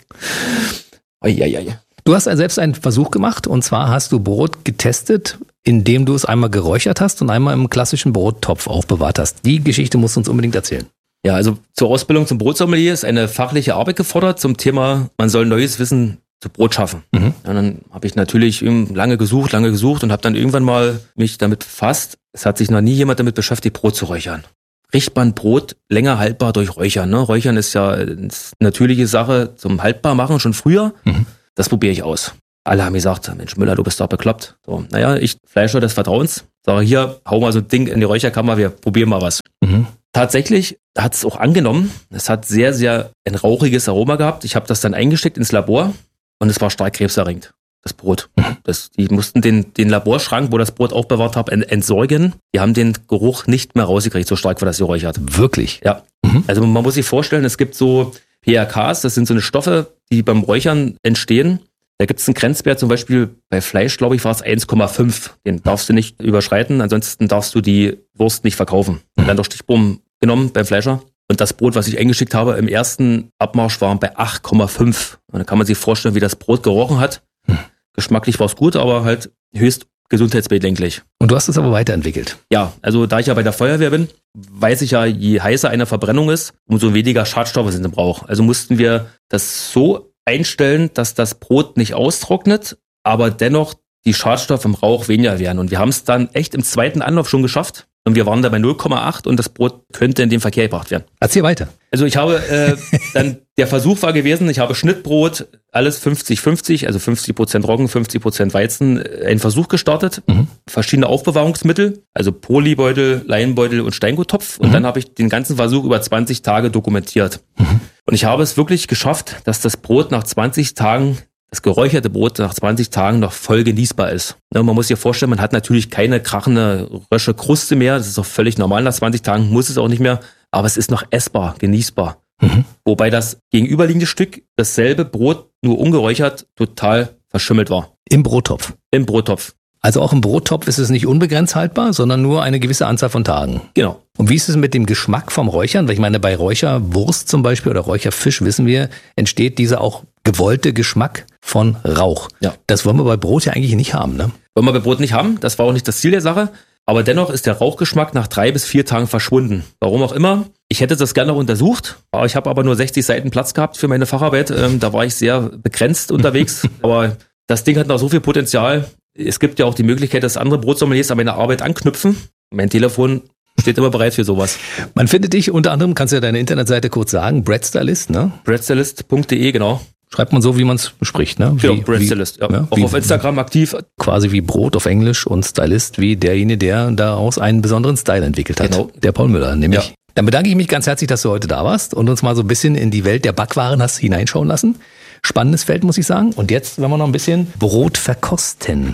Du hast selbst einen Versuch gemacht, und zwar hast du Brot getestet, indem du es einmal geräuchert hast und einmal im klassischen Brottopf aufbewahrt hast. Die Geschichte musst du uns unbedingt erzählen. Ja, also zur Ausbildung zum Brotsommelier ist eine fachliche Arbeit gefordert zum Thema, man soll neues Wissen zu Brot schaffen. Und dann habe ich natürlich lange gesucht und habe dann irgendwann mal mich damit befasst. Es hat sich noch nie jemand damit beschäftigt, Brot zu räuchern. Riecht man Brot länger haltbar durch Räuchern. Ne? Räuchern ist ja eine natürliche Sache zum Haltbarmachen schon früher. Das probiere ich aus. Alle haben gesagt, Mensch Müller, du bist doch bekloppt. So, naja, ich Fleischer des Vertrauens, sage hier, hau mal so ein Ding in die Räucherkammer, wir probieren mal was. Tatsächlich hat es auch angenommen. Es hat sehr, sehr ein rauchiges Aroma gehabt. Ich habe das dann eingesteckt ins Labor und es war stark krebserregend, das Brot. Die mussten den Laborschrank, wo das Brot aufbewahrt habe, entsorgen. Die haben den Geruch nicht mehr rausgekriegt, so stark war das geräuchert. Wirklich? Ja. Also man muss sich vorstellen, es gibt so PRKs, das sind so eine Stoffe, die beim Räuchern entstehen. Da gibt es einen Grenzwert, zum Beispiel bei Fleisch, glaube ich, war es 1,5. Den darfst du nicht überschreiten, ansonsten darfst du die Wurst nicht verkaufen. Dann durch Stichproben genommen beim Fleischer. Und das Brot, was ich eingeschickt habe, im ersten Abmarsch waren bei 8,5. Und dann kann man sich vorstellen, wie das Brot gerochen hat. Geschmacklich war es gut, aber halt höchst gesundheitsbedenklich. Und du hast es aber weiterentwickelt? Ja, also da ich ja bei der Feuerwehr bin, weiß ich ja, je heißer eine Verbrennung ist, umso weniger Schadstoffe sind im Rauch. Also mussten wir das so einstellen, dass das Brot nicht austrocknet, aber dennoch die Schadstoffe im Rauch weniger werden. Und wir haben es dann echt im 2. Anlauf schon geschafft. Und wir waren da bei 0,8 und das Brot könnte in den Verkehr gebracht werden. Erzähl weiter. Also ich habe dann, der Versuch war gewesen, ich habe Schnittbrot, alles 50-50, also 50% Roggen, 50% Weizen, einen Versuch gestartet. Verschiedene Aufbewahrungsmittel, also Polybeutel, Leinbeutel und Steinguttopf. Und dann habe ich den ganzen Versuch über 20 Tage dokumentiert. Und ich habe es wirklich geschafft, dass das Brot nach 20 Tagen, das geräucherte Brot nach 20 Tagen noch voll genießbar ist. Ja, man muss sich vorstellen, man hat natürlich keine krachende, rösche Kruste mehr. Das ist auch völlig normal. Nach 20 Tagen muss es auch nicht mehr. Aber es ist noch essbar, genießbar. Wobei das gegenüberliegende Stück, dasselbe Brot, nur ungeräuchert, total verschimmelt war. Im Brottopf? Im Brottopf. Also auch im Brottopf ist es nicht unbegrenzt haltbar, sondern nur eine gewisse Anzahl von Tagen. Genau. Und wie ist es mit dem Geschmack vom Räuchern? Weil ich meine, bei Räucherwurst zum Beispiel oder Räucherfisch, wissen wir, entsteht dieser auch gewollte Geschmack von Rauch. Ja. Das wollen wir bei Brot ja eigentlich nicht haben, ne? Wollen wir bei Brot nicht haben. Das war auch nicht das Ziel der Sache. Aber dennoch ist der Rauchgeschmack nach 3 bis 4 Tagen verschwunden. Warum auch immer. Ich hätte das gerne noch untersucht. Ich habe aber nur 60 Seiten Platz gehabt für meine Facharbeit. Da war ich sehr begrenzt unterwegs. Aber das Ding hat noch so viel Potenzial. Es gibt ja auch die Möglichkeit, dass andere Brotsommeliers an meine Arbeit anknüpfen. Mein Telefon steht immer bereit für sowas. Man findet dich unter anderem, kannst du ja deine Internetseite kurz sagen, Breadstylist, ne? Breadstylist.de, genau. Schreibt man so, wie man es spricht, ne? Genau, Breadstylist, ja. Ja, auch auf Instagram aktiv. Quasi wie Brot auf Englisch und Stylist wie derjenige, der daraus einen besonderen Style entwickelt hat. Genau. Der Paul Müller, nämlich. Ja. Dann bedanke ich mich ganz herzlich, dass du heute da warst und uns mal so ein bisschen in die Welt der Backwaren hast hineinschauen lassen. Spannendes Feld, muss ich sagen. Und jetzt werden wir noch ein bisschen Brot verkosten.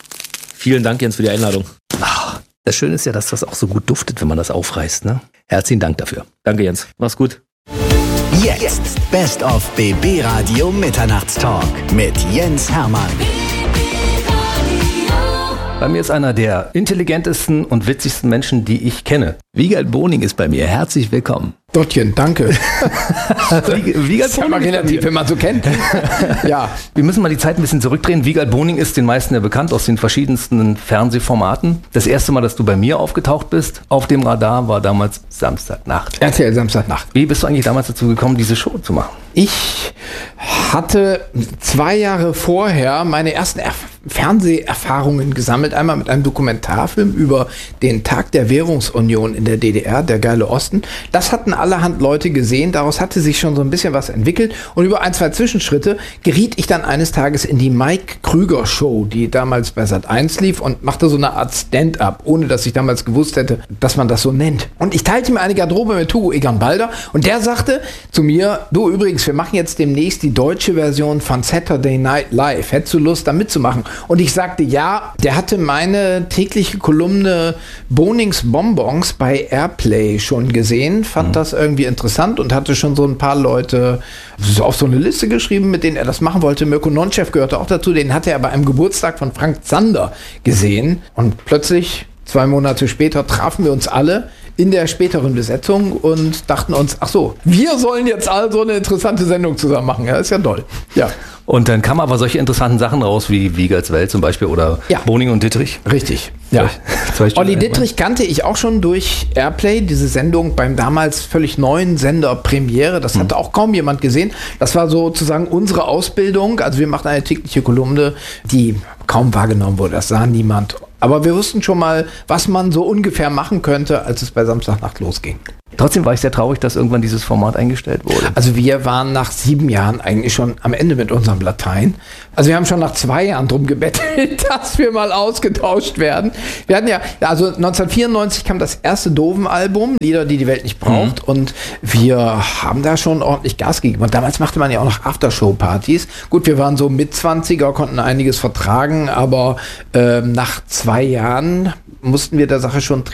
Vielen Dank, Jens, für die Einladung. Ach, das Schöne ist ja, dass das auch so gut duftet, wenn man das aufreißt, ne? Herzlichen Dank dafür. Danke, Jens. Mach's gut. Jetzt Best of BB Radio Mitternachtstalk mit Jens Hermann. Bei mir ist einer der intelligentesten und witzigsten Menschen, die ich kenne. Wiegald Boning ist bei mir. Herzlich willkommen. Dottchen, danke. Wiegald Boning ist relativ, wenn man so kennt. Ja. Wir müssen mal die Zeit ein bisschen zurückdrehen. Wiegald Boning ist den meisten ja bekannt aus den verschiedensten Fernsehformaten. Das erste Mal, dass du bei mir aufgetaucht bist auf dem Radar, war damals Samstagnacht. RTL Samstagnacht. Wie bist du eigentlich damals dazu gekommen, diese Show zu machen? Ich hatte 2 Jahre vorher meine ersten Fernseherfahrungen gesammelt. Einmal mit einem Dokumentarfilm über den Tag der Währungsunion in der DDR, der geile Osten. Das hatten allerhand Leute gesehen. Daraus hatte sich schon so ein bisschen was entwickelt. Und über 1, 2 Zwischenschritte geriet ich dann eines Tages in die Mike Krüger Show, die damals bei Sat.1 lief und machte so eine Art Stand-up, ohne dass ich damals gewusst hätte, dass man das so nennt. Und ich teilte mir eine Garderobe mit Hugo Egon Balder und der sagte zu mir, du übrigens, wir machen jetzt demnächst die deutsche Version von Saturday Night Live. Hättest du Lust, da mitzumachen? Und ich sagte ja. Der hatte meine tägliche Kolumne Bonings Bonbons bei Airplay schon gesehen, fand das irgendwie interessant und hatte schon so ein paar Leute auf so eine Liste geschrieben, mit denen er das machen wollte. Mirko Nonchev gehörte auch dazu, den hatte er bei einem Geburtstag von Frank Zander gesehen und plötzlich 2 Monate später trafen wir uns alle in der späteren Besetzung und dachten uns, ach so, wir sollen jetzt also eine interessante Sendung zusammen machen. Ja, ist ja toll. Ja. Und dann kamen aber solche interessanten Sachen raus, wie Wiegerts Welt zum Beispiel oder Boning und Dittrich. Richtig. Ja. Olli Dittrich kannte ich auch schon durch Airplay, diese Sendung beim damals völlig neuen Sender Premiere. Das hatte auch kaum jemand gesehen. Das war sozusagen unsere Ausbildung. Also wir machten eine tägliche Kolumne, die kaum wahrgenommen wurde. Das sah niemand. Aber wir wussten schon mal, was man so ungefähr machen könnte, als es bei Samstagnacht losging. Trotzdem war ich sehr traurig, dass irgendwann dieses Format eingestellt wurde. Also wir waren nach 7 Jahren eigentlich schon am Ende mit unserem Latein. Also wir haben schon nach 2 Jahren drum gebettelt, dass wir mal ausgetauscht werden. Wir hatten ja, also 1994 kam das erste Doofen-Album, Lieder, die die Welt nicht braucht. Und wir haben da schon ordentlich Gas gegeben. Und damals machte man ja auch noch Aftershow-Partys. Gut, wir waren so Mit-20er, konnten einiges vertragen, aber nach 2 Jahren mussten wir der Sache schon